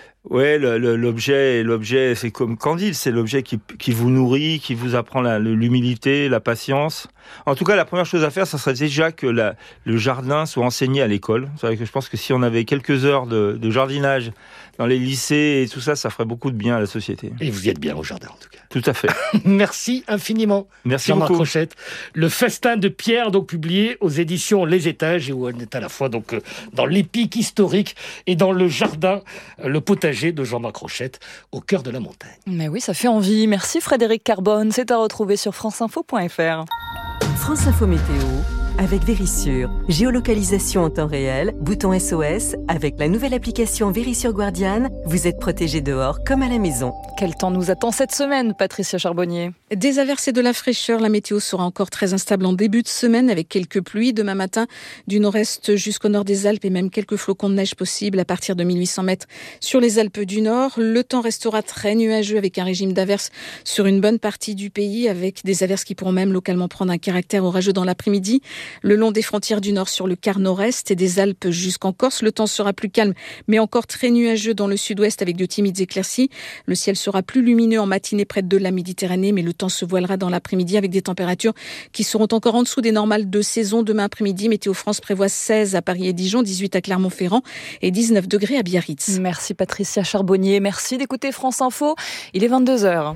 l'objet, c'est comme Candide, c'est l'objet qui vous nourrit, qui vous apprend l'humilité, la patience. En tout cas, la première chose à faire, ça serait déjà que le jardin soit enseigné à l'école. C'est vrai que je pense que si on avait quelques heures de jardinage dans les lycées et tout ça, ça ferait beaucoup de bien à la société. Et vous y êtes bien au jardin, en tout cas. Tout à fait. Merci infiniment. Merci Jean-Marc beaucoup. Rochette. Le festin de Pierre, donc publié aux éditions Les Étages, et où on est à la fois donc dans l'épique historique et dans le jardin, le potager de Jean-Marc Rochette, au cœur de la montagne. Mais oui, ça fait envie. Merci Frédéric Carbone. C'est à retrouver sur franceinfo.fr. France Info Météo avec Vérissure. Géolocalisation en temps réel, bouton SOS, avec la nouvelle application Vérissure Guardian, vous êtes protégé dehors comme à la maison. Quel temps nous attend cette semaine, Patricia Charbonnier? Des averses et de la fraîcheur, la météo sera encore très instable en début de semaine avec quelques pluies. Demain matin, du nord-est jusqu'au nord des Alpes et même quelques flocons de neige possibles à partir de 1800 mètres sur les Alpes du Nord. Le temps restera très nuageux avec un régime d'averses sur une bonne partie du pays, avec des averses qui pourront même localement prendre un caractère orageux dans l'après-midi. Le long des frontières du Nord sur le quart nord-est et des Alpes jusqu'en Corse, le temps sera plus calme mais encore très nuageux dans le sud-ouest avec de timides éclaircies. Le ciel sera plus lumineux en matinée près de la Méditerranée, mais le temps se voilera dans l'après-midi avec des températures qui seront encore en dessous des normales de saison. Demain après-midi, Météo France prévoit 16 à Paris et Dijon, 18 à Clermont-Ferrand et 19 degrés à Biarritz. Merci Patricia Charbonnier, merci d'écouter France Info. Il est 22h.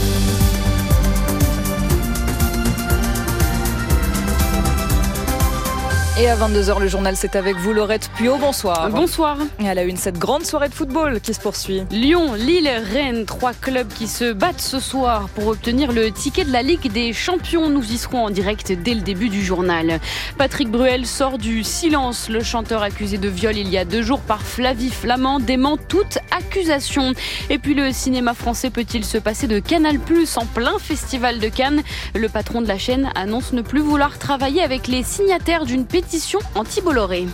Et à 22h, le journal, c'est avec vous, Laurette Puot. Bonsoir. Bonsoir. Et à la une, cette grande soirée de football qui se poursuit. Lyon, Lille, Rennes, 3 clubs qui se battent ce soir pour obtenir le ticket de la Ligue des Champions. Nous y serons en direct dès le début du journal. Patrick Bruel sort du silence. Le chanteur accusé de viol il y a 2 jours par Flavie Flamand dément toute accusation. Et puis le cinéma français peut-il se passer de Canal+ en plein festival de Cannes? Le patron de la chaîne annonce ne plus vouloir travailler avec les signataires d'une pétition anti-Bolloré.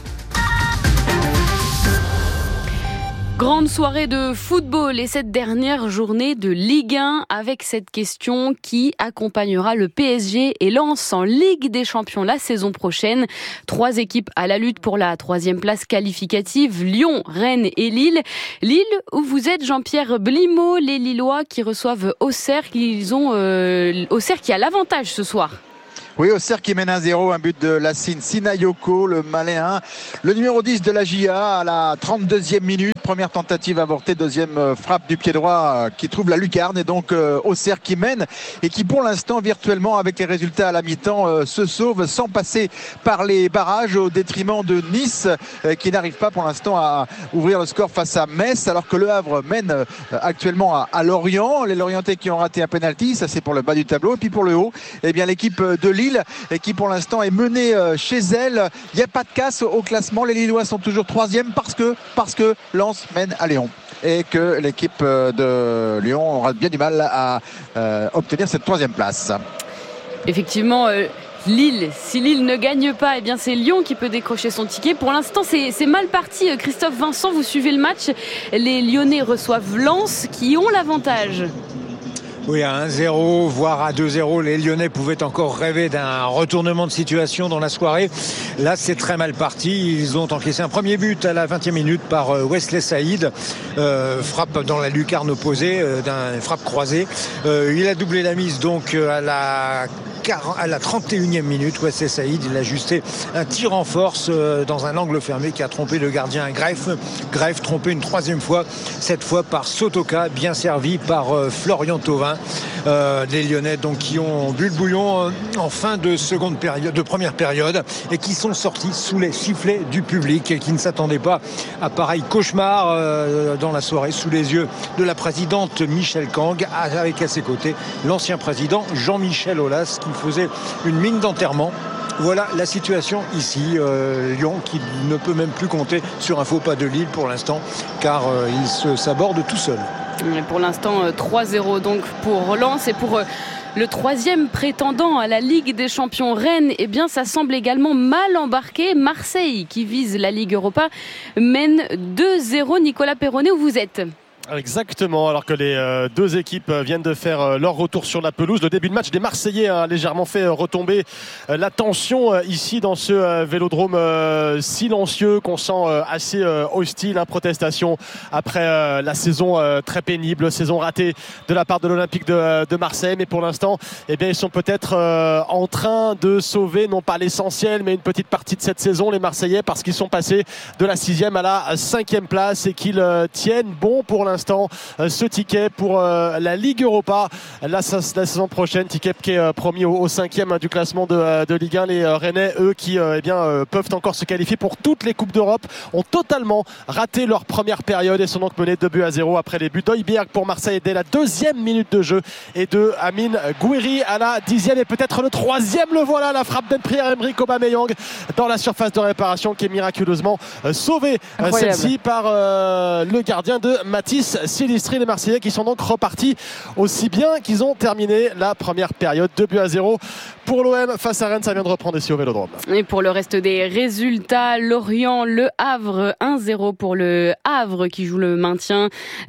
Grande soirée de football et cette dernière journée de Ligue 1 avec cette question: qui accompagnera le PSG et Lens en Ligue des Champions la saison prochaine? 3 équipes à la lutte pour la 3e place qualificative: Lyon, Rennes et Lille. Lille, où vous êtes, Jean-Pierre Blimaud, les Lillois qui reçoivent Auxerre, Auxerre qui a l'avantage ce soir. Oui, Auxerre qui mène 1-0, un but de Lassine Sinayoko, le Maléen. Le numéro 10 de la JA à la 32e minute. Première tentative avortée, deuxième frappe du pied droit qui trouve la lucarne. Et donc Auxerre qui mène et qui pour l'instant virtuellement avec les résultats à la mi-temps se sauve sans passer par les barrages au détriment de Nice qui n'arrive pas pour l'instant à ouvrir le score face à Metz, alors que Le Havre mène actuellement à Lorient. Les Lorientais qui ont raté un penalty, ça c'est pour le bas du tableau. Et puis pour le haut, eh bien l'équipe de Lille qui pour l'instant est menée chez elle. Il n'y a pas de casse au classement. Les Lillois sont toujours 3e parce que Lens mène à Lyon et que l'équipe de Lyon aura bien du mal à obtenir cette 3e place. Effectivement, si Lille ne gagne pas, eh bien c'est Lyon qui peut décrocher son ticket. Pour l'instant, c'est mal parti. Christophe Vincent, vous suivez le match. Les Lyonnais reçoivent Lens qui ont l'avantage. Oui, à 1-0, voire à 2-0, les Lyonnais pouvaient encore rêver d'un retournement de situation dans la soirée. Là, c'est très mal parti. Ils ont encaissé un premier but à la 20e minute par Wesley Saïd. Frappe dans la lucarne opposée, frappe croisée. Il a doublé la mise donc à la 31e minute. Wesley Saïd, il a ajusté un tir en force dans un angle fermé qui a trompé le gardien Greff. Greff trompé une 3e fois, cette fois par Sotoka, bien servi par Florian Thauvin. Les Lyonnais donc qui ont bu le bouillon en fin de première période et qui sont sortis sous les sifflets du public et qui ne s'attendaient pas à pareil cauchemar dans la soirée, sous les yeux de la présidente Michel Kang, avec à ses côtés l'ancien président Jean-Michel Aulas qui faisait une mine d'enterrement. Voilà la situation ici. Lyon qui ne peut même plus compter sur un faux pas de Lille pour l'instant, car il s'aborde tout seul. Pour l'instant, 3-0 donc pour Lens. Et pour le 3e prétendant à la Ligue des Champions, Rennes, eh bien ça semble également mal embarqué. Marseille, qui vise la Ligue Europa, mène 2-0. Nicolas Perronnet, où vous êtes ? Exactement, alors que les 2 équipes viennent de faire leur retour sur la pelouse. Le début de match des Marseillais a légèrement fait retomber la tension ici dans ce vélodrome silencieux qu'on sent assez hostile. Protestation après la saison très pénible, saison ratée de la part de l'Olympique de Marseille. Mais pour l'instant, eh bien, ils sont peut-être en train de sauver, non pas l'essentiel, mais une petite partie de cette saison, les Marseillais, parce qu'ils sont passés de la 6e à la 5e place et qu'ils tiennent bon pour l'instant l'instant ce ticket pour la Ligue Europa la saison prochaine. Ticket qui est promis au 5e du classement de Ligue 1. Les Rennais, eux, qui peuvent encore se qualifier pour toutes les Coupes d'Europe, ont totalement raté leur première période et sont donc menés 2-0 après les buts d'Højbjerg pour Marseille dès la 2e minute de jeu et de Amine Gouiri à la 10e et peut-être le 3e. Le voilà, la frappe d'Pierre-Emerick Aubameyang dans la surface de réparation qui est miraculeusement sauvée celle-ci par le gardien de Mathis Silistri. Les Marseillais qui sont donc repartis aussi bien qu'ils ont terminé la première période. 2-0 pour l'OM face à Rennes, ça vient de reprendre ici au Vélodrome. Et pour le reste des résultats, Lorient, Le Havre, 1-0 pour le Havre qui joue le maintien.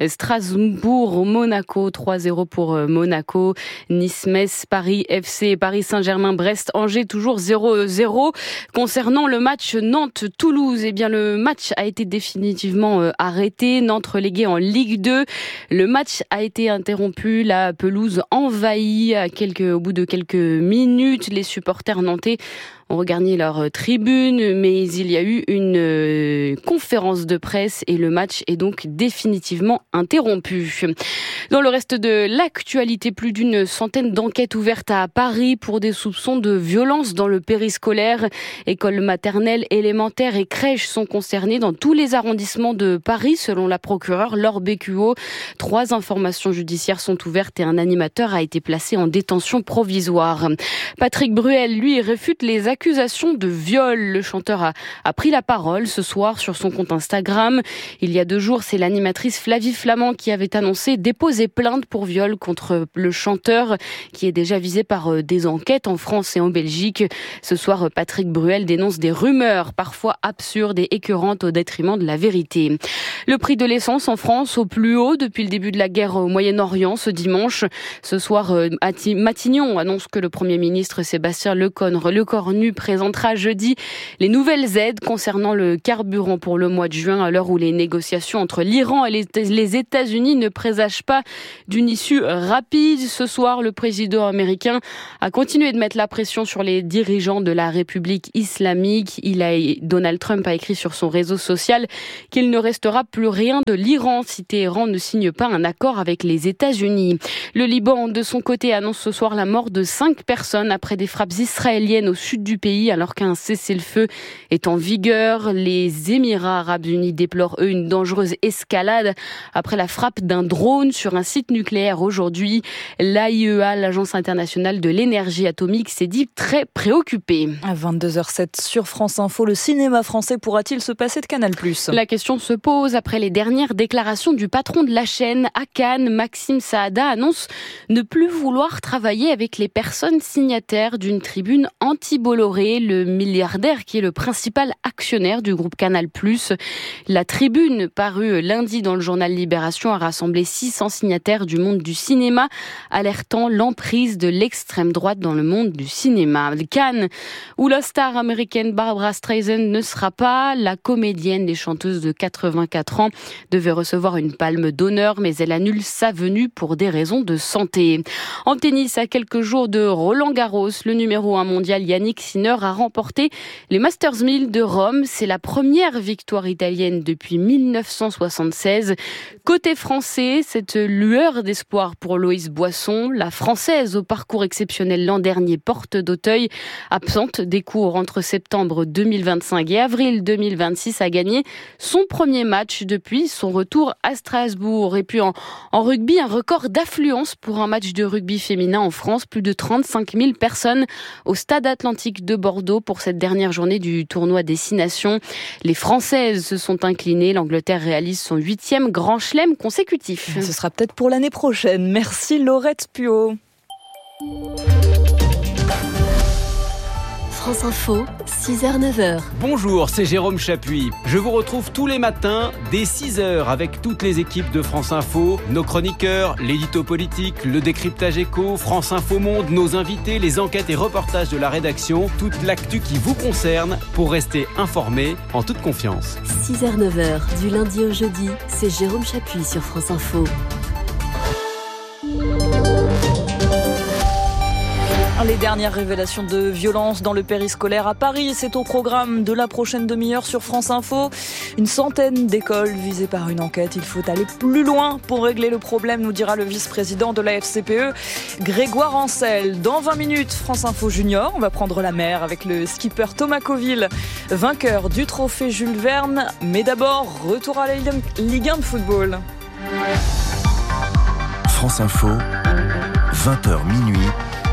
Strasbourg, Monaco, 3-0 pour Monaco. Nice, Metz, Paris FC, Paris Saint-Germain, Brest, Angers, toujours 0-0. Concernant le match Nantes-Toulouse, eh bien le match a été définitivement arrêté. Nantes relégué en Ligue 2. Le match a été interrompu, la pelouse envahie au bout de quelques minutes. Les supporters nantais ont regagné leur tribune, mais il y a eu une conférence de presse et le match est donc définitivement interrompu. Dans le reste de l'actualité, plus d'une centaine d'enquêtes ouvertes à Paris pour des soupçons de violence dans le périscolaire. Écoles maternelles, élémentaires et crèches sont concernées dans tous les arrondissements de Paris, selon la procureure Laure Bécuot. 3 informations judiciaires sont ouvertes et un animateur a été placé en détention provisoire. Patrick Bruel, lui, réfute les accusations de viol. Le chanteur a pris la parole ce soir sur son compte Instagram. Il y a 2 jours, c'est l'animatrice Flavie Flament qui avait annoncé déposer plainte pour viol contre le chanteur qui est déjà visé par des enquêtes en France et en Belgique. Ce soir, Patrick Bruel dénonce des rumeurs parfois absurdes et écœurantes au détriment de la vérité. Le prix de l'essence en France au plus haut depuis le début de la guerre au Moyen-Orient ce dimanche. Ce soir, Matignon annonce que le Premier ministre Sébastien Lecornu présentera jeudi les nouvelles aides concernant le carburant pour le mois de juin, à l'heure où les négociations entre l'Iran et les États-Unis ne présagent pas d'une issue rapide. Ce soir, le président américain a continué de mettre la pression sur les dirigeants de la République islamique. Donald Trump a écrit sur son réseau social qu'il ne restera plus rien de l'Iran si Téhéran ne signe pas un accord avec les États-Unis. Le Liban, de son côté, annonce ce soir la mort de 5 personnes après des frappes israéliennes au sud du pays, alors qu'un cessez-le-feu est en vigueur. Les Émirats arabes unis déplorent, eux, une dangereuse escalade après la frappe d'un drone sur un site nucléaire aujourd'hui. L'AIEA, l'Agence internationale de l'énergie atomique, s'est dit très préoccupée. À 22h07 sur France Info, le cinéma français pourra-t-il se passer de Canal+? La question se pose après les dernières déclarations du patron de la chaîne. À Cannes, Maxime Saada annonce ne plus vouloir travailler avec les personnes signataires d'une tribune anti-Bolloré, le milliardaire qui est le principal actionnaire du groupe Canal+. La tribune, parue lundi dans le journal Libération, a rassemblé 600 signataires du monde du cinéma, alertant l'emprise de l'extrême droite dans le monde du cinéma. Cannes, où la star américaine Barbra Streisand ne sera pas, la comédienne et chanteuse de 84 ans devait recevoir une palme d'honneur, mais elle annule sa venue pour des raisons de santé. En tennis, à quelques jours de Roland-Garros, le numéro 1 mondial Yannick Sinner a remporté les Masters 1000 de Rome. C'est la première victoire italienne depuis 1976. Côté français, cette lueur d'espoir pour Loïse Boisson, la Française au parcours exceptionnel l'an dernier, porte d'Auteuil, absente des cours entre septembre 2025 et avril 2026, a gagné son premier match depuis son retour à Strasbourg. Et puis en rugby, un record d'affluence pour un match de rugby féminin en France. Plus de 35 000 personnes au Stade Atlantique de Bordeaux pour cette dernière journée du tournoi des 6 nations. Les Françaises se sont inclinées. L'Angleterre réalise son 8e grand chelem consécutif. Ce sera peut-être pour l'année prochaine. Merci Laurette Puot. France Info, 6h-9h. Bonjour, c'est Jérôme Chapuis. Je vous retrouve tous les matins dès 6h avec toutes les équipes de France Info, nos chroniqueurs, l'édito politique, le décryptage éco, France Info Monde, nos invités, les enquêtes et reportages de la rédaction, toute l'actu qui vous concerne pour rester informé en toute confiance. 6h-9h, du lundi au jeudi, c'est Jérôme Chapuis sur France Info. Les Les dernières révélations de violence dans le périscolaire à Paris, c'est au programme de la prochaine demi-heure sur France Info. Une centaine d'écoles visées par une enquête. Il faut aller plus loin pour régler le problème, nous dira le vice-président de la FCPE, Grégoire Ancel. Dans 20 minutes, France Info Junior, on va prendre la mer avec le skipper Thomas Coville, vainqueur du trophée Jules Verne. Mais d'abord, retour à la Ligue 1 de football. France Info, 20h minuit.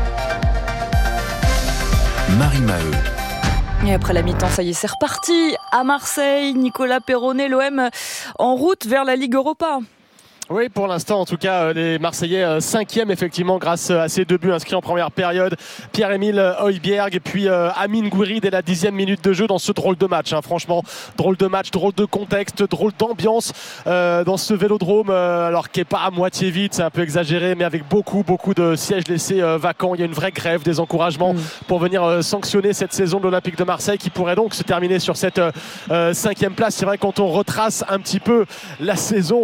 Marie Maheu. Et après la mi-temps, ça y est, c'est reparti. À Marseille, Nicolas Perronnet, l'OM en route vers la Ligue Europa. Oui, pour l'instant, en tout cas, les Marseillais 5e, effectivement, grâce à ces 2 buts inscrits en première période. Pierre-Emile Højbjerg et puis Amine Gouiri dès la 10e minute de jeu dans ce drôle de match. Franchement, drôle de match, drôle de contexte, drôle d'ambiance dans ce Vélodrome, alors qui n'est pas à moitié vide, c'est un peu exagéré, mais avec beaucoup de sièges laissés vacants. Il y a une vraie grève des encouragements pour venir sanctionner cette saison de l'Olympique de Marseille qui pourrait donc se terminer sur cette 5e place. C'est vrai, quand on retrace un petit peu la saison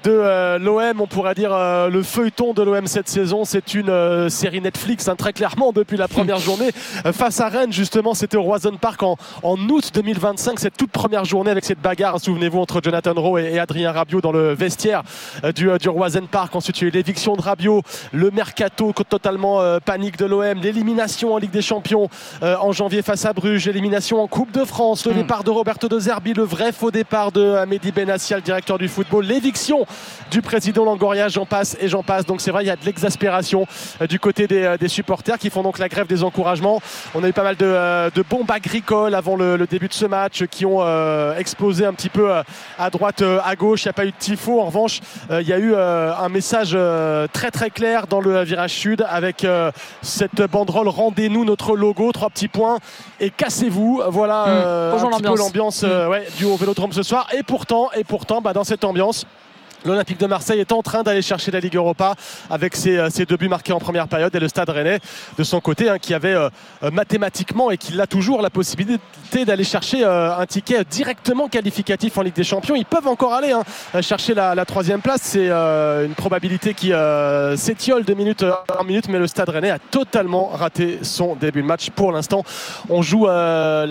de l'OM, on pourrait dire le feuilleton de l'OM cette saison, c'est une série Netflix, très clairement, depuis la première journée face à Rennes. Justement, c'était au Roison Park en août 2025, cette toute première journée avec cette bagarre, souvenez-vous, entre Jonathan Rowe et Adrien Rabiot dans le vestiaire du Roison Park. Ensuite, il y a eu l'éviction de Rabiot, le mercato totalement panique de l'OM, l'élimination en Ligue des Champions en janvier face à Bruges, l'élimination en Coupe de France, le départ de Roberto De Zerbi, le vrai faux départ de Mehdi Benassia, le directeur du football, l'éviction du président Longoria, j'en passe et j'en passe. Donc c'est vrai, il y a de l'exaspération du côté des supporters qui font donc la grève des encouragements. On a eu pas mal de bombes agricoles avant le début de ce match qui ont explosé un petit peu à droite, à gauche. Il n'y a pas eu de tifo. En revanche, il y a eu un message très très clair dans le virage sud avec cette banderole: rendez-nous notre logo, 3 petits points et cassez-vous. Voilà un petit peu l'ambiance du Vélodrome ce soir. Et pourtant, dans cette ambiance, l'Olympique de Marseille est en train d'aller chercher la Ligue Europa avec ses 2 buts marqués en première période, et le Stade Rennais de son côté qui avait mathématiquement, et qui l'a toujours, la possibilité d'aller chercher un ticket directement qualificatif en Ligue des Champions. Ils peuvent encore aller chercher la 3e place. C'est une probabilité qui s'étiole de minute en minute, mais le Stade Rennais a totalement raté son début de match. Pour l'instant, on joue la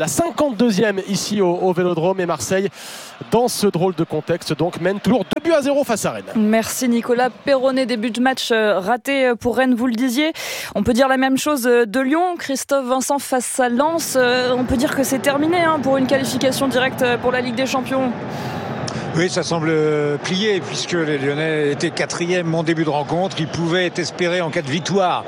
52e ici au Vélodrome, et Marseille, dans ce drôle de contexte, donc mène toujours 2-0 face à Rennes. Merci Nicolas Perronnet. Début de match raté pour Rennes, vous le disiez. On peut dire la même chose de Lyon. Christophe Vincent face à Lens. On peut dire que c'est terminé pour une qualification directe pour la Ligue des Champions. Oui, ça semble plié puisque les Lyonnais étaient 4e en début de rencontre. Ils pouvaient espérer, en cas de victoire,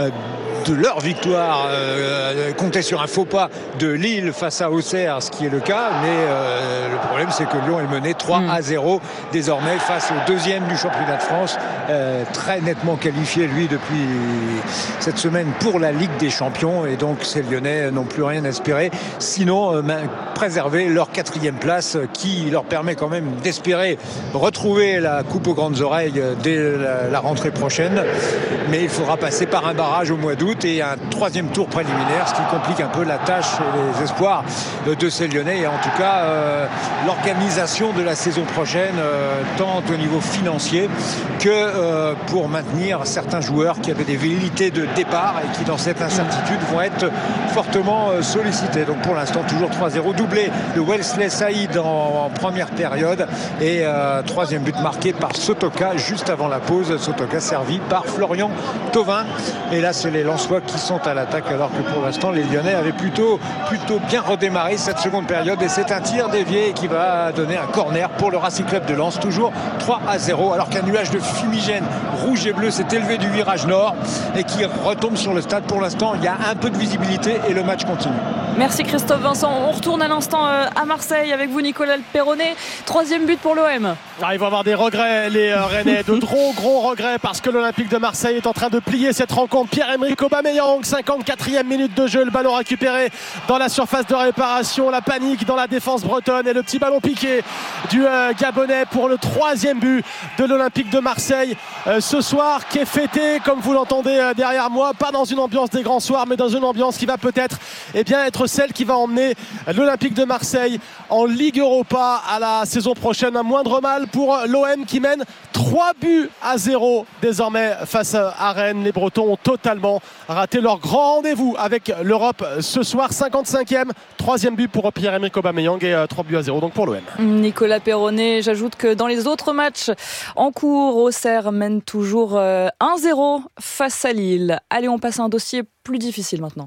de leur victoire, compter sur un faux pas de Lille face à Auxerre, ce qui est le cas. Mais le problème, c'est que Lyon est mené 3-0 désormais face au 2e du championnat de France, très nettement qualifié, lui, depuis cette semaine pour la Ligue des Champions. Et donc, ces Lyonnais n'ont plus rien à espérer, sinon préserver leur 4e place, qui leur permet quand même d'espérer retrouver la coupe aux grandes oreilles dès la rentrée prochaine. Mais il faudra passer par un barrage au mois d'août et un 3e tour préliminaire, ce qui complique un peu la tâche et les espoirs de ces Lyonnais. Et en tout cas, l'organisation de la saison prochaine, tant au niveau financier que pour maintenir certains joueurs qui avaient des velléités de départ et qui, dans cette incertitude, vont être fortement sollicités. Donc pour l'instant, toujours 3-0, doublé de Wesley Saïd en première période, et 3e but marqué par Sotoka juste avant la pause. Sotoka servi par Florian Thauvin. Et là, c'est les Lensois qui sont à l'attaque, alors que pour l'instant, les Lyonnais avaient plutôt bien redémarré cette seconde période. Et c'est un tir dévié qui va donner un corner pour le Racing Club de Lens, toujours 3-0, alors qu'un nuage de fumigène rouge et bleu s'est élevé du virage nord et qui retombe sur le stade. Pour l'instant, il y a un peu de visibilité et le match continue. Merci Christophe Vincent. On retourne à l'instant à Marseille avec vous, Nicolas Perronnet. 3e but pour l'OM. Ils vont avoir des regrets, les Rennais, de gros regrets, parce que l'Olympique de Marseille est en train de plier cette rencontre. Pierre-Emerick Aubameyang, 54e minute de jeu, le ballon récupéré dans la surface de réparation, la panique dans la défense bretonne et le petit ballon piqué du Gabonais pour le 3e but de l'Olympique de Marseille ce soir, qui est fêté, comme vous l'entendez derrière moi, pas dans une ambiance des grands soirs, mais dans une ambiance qui va peut-être être celle qui va emmener l'Olympique de Marseille en Ligue Europa à la saison prochaine. Un moindre mal pour l'OM qui mène 3-0 désormais face à Rennes. Les Bretons ont totalement raté leur grand rendez-vous avec l'Europe ce soir. 55e, 3e but pour Pierre-Emerick Aubameyang et 3-0 donc pour l'OM. Nicolas Perronnet, j'ajoute que dans les autres matchs en cours, Auxerre mène toujours 1-0 face à Lille. Allez, on passe à un dossier plus difficile maintenant.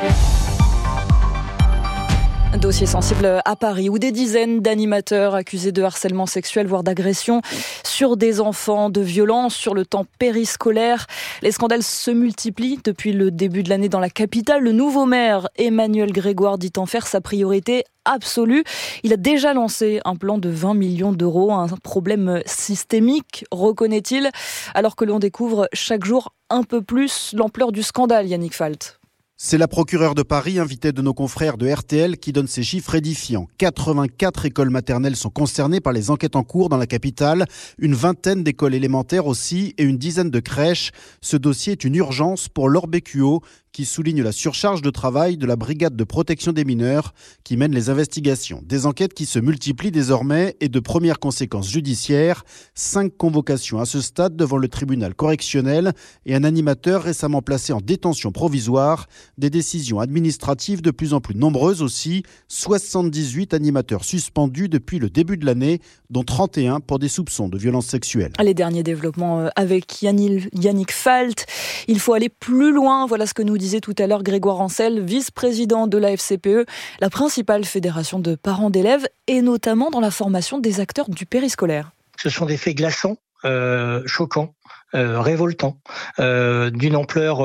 Un dossier sensible à Paris où des dizaines d'animateurs accusés de harcèlement sexuel, voire d'agression sur des enfants, de violence sur le temps périscolaire. Les scandales se multiplient depuis le début de l'année dans la capitale. Le nouveau maire, Emmanuel Grégoire, dit en faire sa priorité absolue. Il a déjà lancé un plan de 20 millions d'euros, un problème systémique, reconnaît-il, alors que l'on découvre chaque jour un peu plus l'ampleur du scandale, Yannick Falt. C'est la procureure de Paris, invitée de nos confrères de RTL, qui donne ces chiffres édifiants. 84 écoles maternelles sont concernées par les enquêtes en cours dans la capitale, une vingtaine d'écoles élémentaires aussi et une dizaine de crèches. Ce dossier est une urgence pour Laure Bécuot, qui souligne la surcharge de travail de la brigade de protection des mineurs qui mène les investigations. Des enquêtes qui se multiplient désormais et de premières conséquences judiciaires. 5 convocations à ce stade devant le tribunal correctionnel et un animateur récemment placé en détention provisoire. Des décisions administratives de plus en plus nombreuses aussi. 78 animateurs suspendus depuis le début de l'année, dont 31 pour des soupçons de violences sexuelles. Les derniers développements avec Yannick Falt. Il faut aller plus loin. Voilà ce que nous disait tout à l'heure Grégoire Ancel, vice-président de la FCPE, la principale fédération de parents d'élèves, et notamment dans la formation des acteurs du périscolaire. Ce sont des faits glaçants, choquants, révoltants, d'une ampleur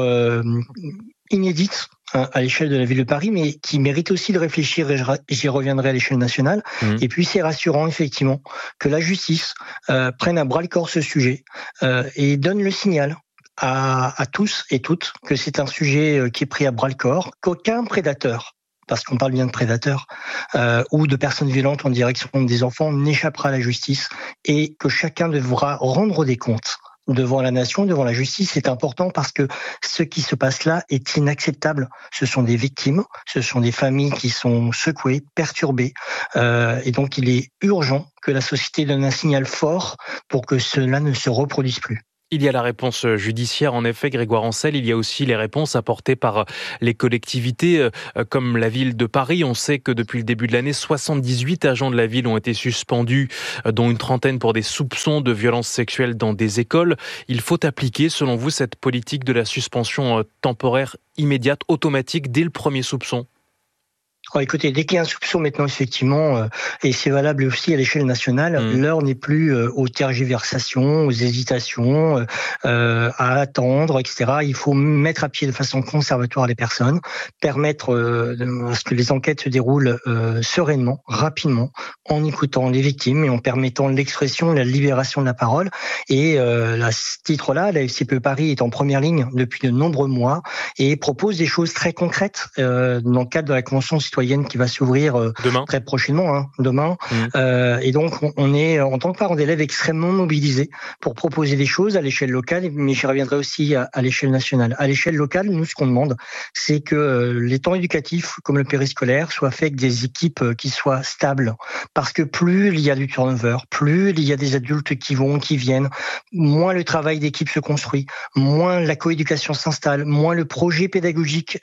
inédite à l'échelle de la ville de Paris, mais qui mérite aussi de réfléchir, et j'y reviendrai à l'échelle nationale. Et puis c'est rassurant effectivement que la justice prenne à bras-le-corps ce sujet et donne le signal à tous et toutes que c'est un sujet qui est pris à bras-le-corps, qu'aucun prédateur, parce qu'on parle bien de prédateurs, ou de personnes violentes en direction des enfants n'échappera à la justice, et que chacun devra rendre des comptes devant la nation, devant la justice. C'est important parce que ce qui se passe là est inacceptable. Ce sont des victimes, ce sont des familles qui sont secouées, perturbées, et donc il est urgent que la société donne un signal fort pour que cela ne se reproduise plus. Il y a la réponse judiciaire, en effet, Grégoire Ancel. Il y a aussi les réponses apportées par les collectivités, comme la ville de Paris. On sait que depuis le début de l'année, 78 agents de la ville ont été suspendus, dont une trentaine pour des soupçons de violences sexuelles dans des écoles. Il faut appliquer, selon vous, cette politique de la suspension temporaire immédiate, automatique, dès le premier soupçon ? Écoutez, dès qu'il y a un soupçon maintenant, effectivement, et c'est valable aussi à l'échelle nationale, l'heure n'est plus aux tergiversations, aux hésitations, à attendre, etc. Il faut mettre à pied de façon conservatoire les personnes, permettre à ce que les enquêtes se déroulent sereinement, rapidement, en écoutant les victimes et en permettant l'expression et la libération de la parole. Et à ce titre-là, la FCPE Paris est en première ligne depuis de nombreux mois et propose des choses très concrètes dans le cadre de la Convention citoyenne qui va s'ouvrir très prochainement, demain. Et donc, on est, en tant que parents d'élèves, extrêmement mobilisés pour proposer des choses à l'échelle locale, mais j'y reviendrai aussi à l'échelle nationale. À l'échelle locale, nous, ce qu'on demande, c'est que les temps éducatifs, comme le périscolaire, soient faits avec des équipes qui soient stables. Parce que plus il y a du turnover, plus il y a des adultes qui vont, qui viennent, moins le travail d'équipe se construit, moins la coéducation s'installe, moins le projet pédagogique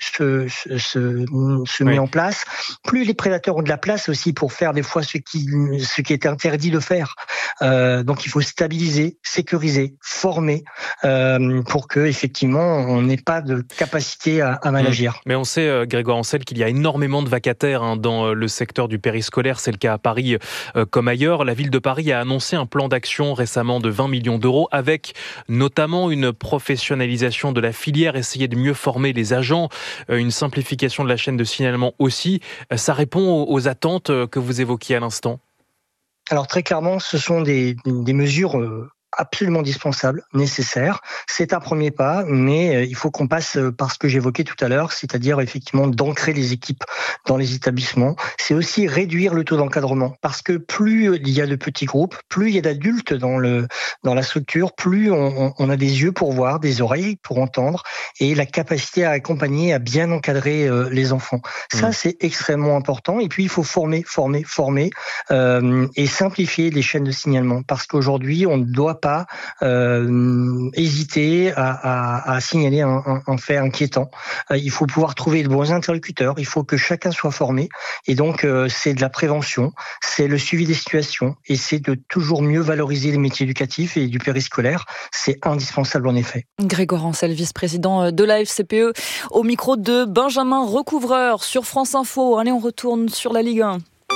se met en place, plus les prédateurs ont de la place aussi pour faire des fois ce qui est interdit de faire. Donc il faut stabiliser, sécuriser, former pour que effectivement on n'ait pas de capacité à mal agir. Mais on sait, Grégoire Ancel, qu'il y a énormément de vacataires dans le secteur du périscolaire. C'est le cas à Paris comme ailleurs. La ville de Paris a annoncé un plan d'action récemment de 20 millions d'euros avec notamment une professionnalisation de la filière, essayer de mieux former les agents, une simplification de la chaîne de signalement aussi. Ça répond aux attentes que vous évoquiez à l'instant ? Alors très clairement, ce sont des mesures absolument indispensable, nécessaire. C'est un premier pas, mais il faut qu'on passe par ce que j'évoquais tout à l'heure, c'est-à-dire effectivement d'ancrer les équipes dans les établissements. C'est aussi réduire le taux d'encadrement, parce que plus il y a de petits groupes, plus il y a d'adultes dans la structure, plus on a des yeux pour voir, des oreilles pour entendre, et la capacité à accompagner, à bien encadrer les enfants. Ça, c'est extrêmement important. Et puis, il faut former et simplifier les chaînes de signalement, parce qu'aujourd'hui, on ne doit pas hésiter à signaler un fait inquiétant. Il faut pouvoir trouver de bons interlocuteurs, il faut que chacun soit formé, et donc c'est de la prévention, c'est le suivi des situations, et c'est de toujours mieux valoriser les métiers éducatifs et du périscolaire. C'est indispensable en effet. Grégoire Ancel, vice-président de la FCPE, au micro de Benjamin Recouvreur sur France Info. Allez, on retourne sur la Ligue 1.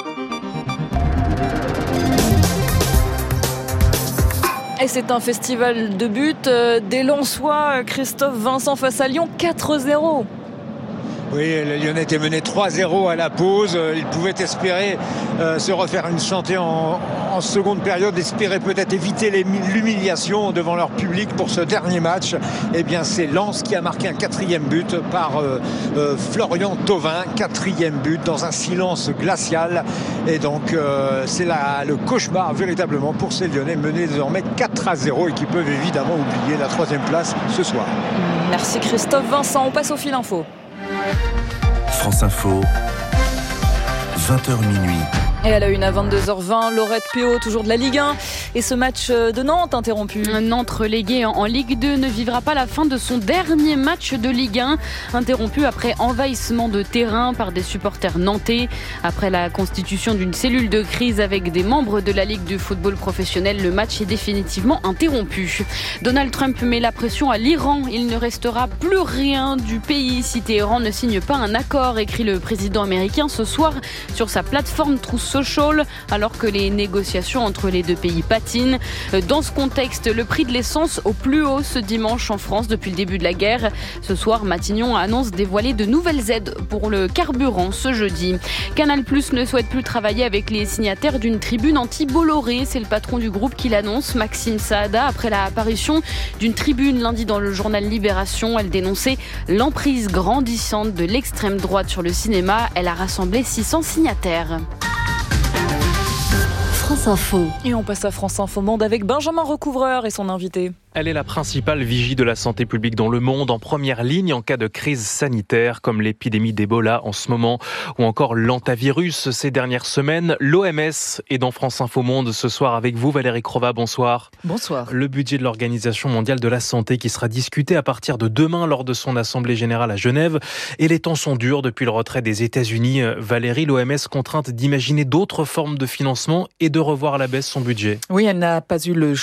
Et c'est un festival de buts des Lensois. Christophe Vincent face à Lyon, 4-0. Oui, les Lyonnais étaient menés 3-0 à la pause. Ils pouvaient espérer se refaire une chantée en seconde période, espérer peut-être éviter l'humiliation devant leur public pour ce dernier match. Eh bien, c'est Lens qui a marqué un 4e but par Florian Thauvin. 4e but dans un silence glacial. Et donc, c'est le cauchemar véritablement pour ces Lyonnais menés désormais 4-0 et qui peuvent évidemment oublier la 3e place ce soir. Merci Christophe Vincent. On passe au fil info. France Info, 20h minuit. Et à la une à 22h20, Laurette Péot, toujours de la Ligue 1. Et ce match de Nantes interrompu. Nantes relégué en Ligue 2 ne vivra pas la fin de son dernier match de Ligue 1. Interrompu après envahissement de terrain par des supporters nantais. Après la constitution d'une cellule de crise avec des membres de la Ligue de football professionnel, le match est définitivement interrompu. Donald Trump met la pression à l'Iran. Il ne restera plus rien du pays si Téhéran ne signe pas un accord, écrit le président américain ce soir sur sa plateforme Truth Social, alors que les négociations entre les deux pays patinent. Dans ce contexte, le prix de l'essence au plus haut ce dimanche en France depuis le début de la guerre. Ce soir, Matignon annonce dévoiler de nouvelles aides pour le carburant ce jeudi. Canal+ ne souhaite plus travailler avec les signataires d'une tribune anti-Bolloré. C'est le patron du groupe qui l'annonce, Maxime Saada, après la apparition d'une tribune lundi dans le journal Libération. Elle dénonçait l'emprise grandissante de l'extrême droite sur le cinéma. Elle a rassemblé 600 signataires. France Info. Et on passe à France Info Monde avec Benjamin Recouvreur et son invité. Elle est la principale vigie de la santé publique dans le monde, en première ligne en cas de crise sanitaire, comme l'épidémie d'Ebola en ce moment, ou encore l'hantavirus ces dernières semaines. L'OMS est dans France Info Monde ce soir avec vous, Valérie Crova, bonsoir. Bonsoir. Le budget de l'Organisation mondiale de la santé qui sera discuté à partir de demain lors de son assemblée générale à Genève. Et les temps sont durs depuis le retrait des États-Unis. Valérie, l'OMS contrainte d'imaginer d'autres formes de financement et de revoir à la baisse son budget. Oui, elle n'a pas eu le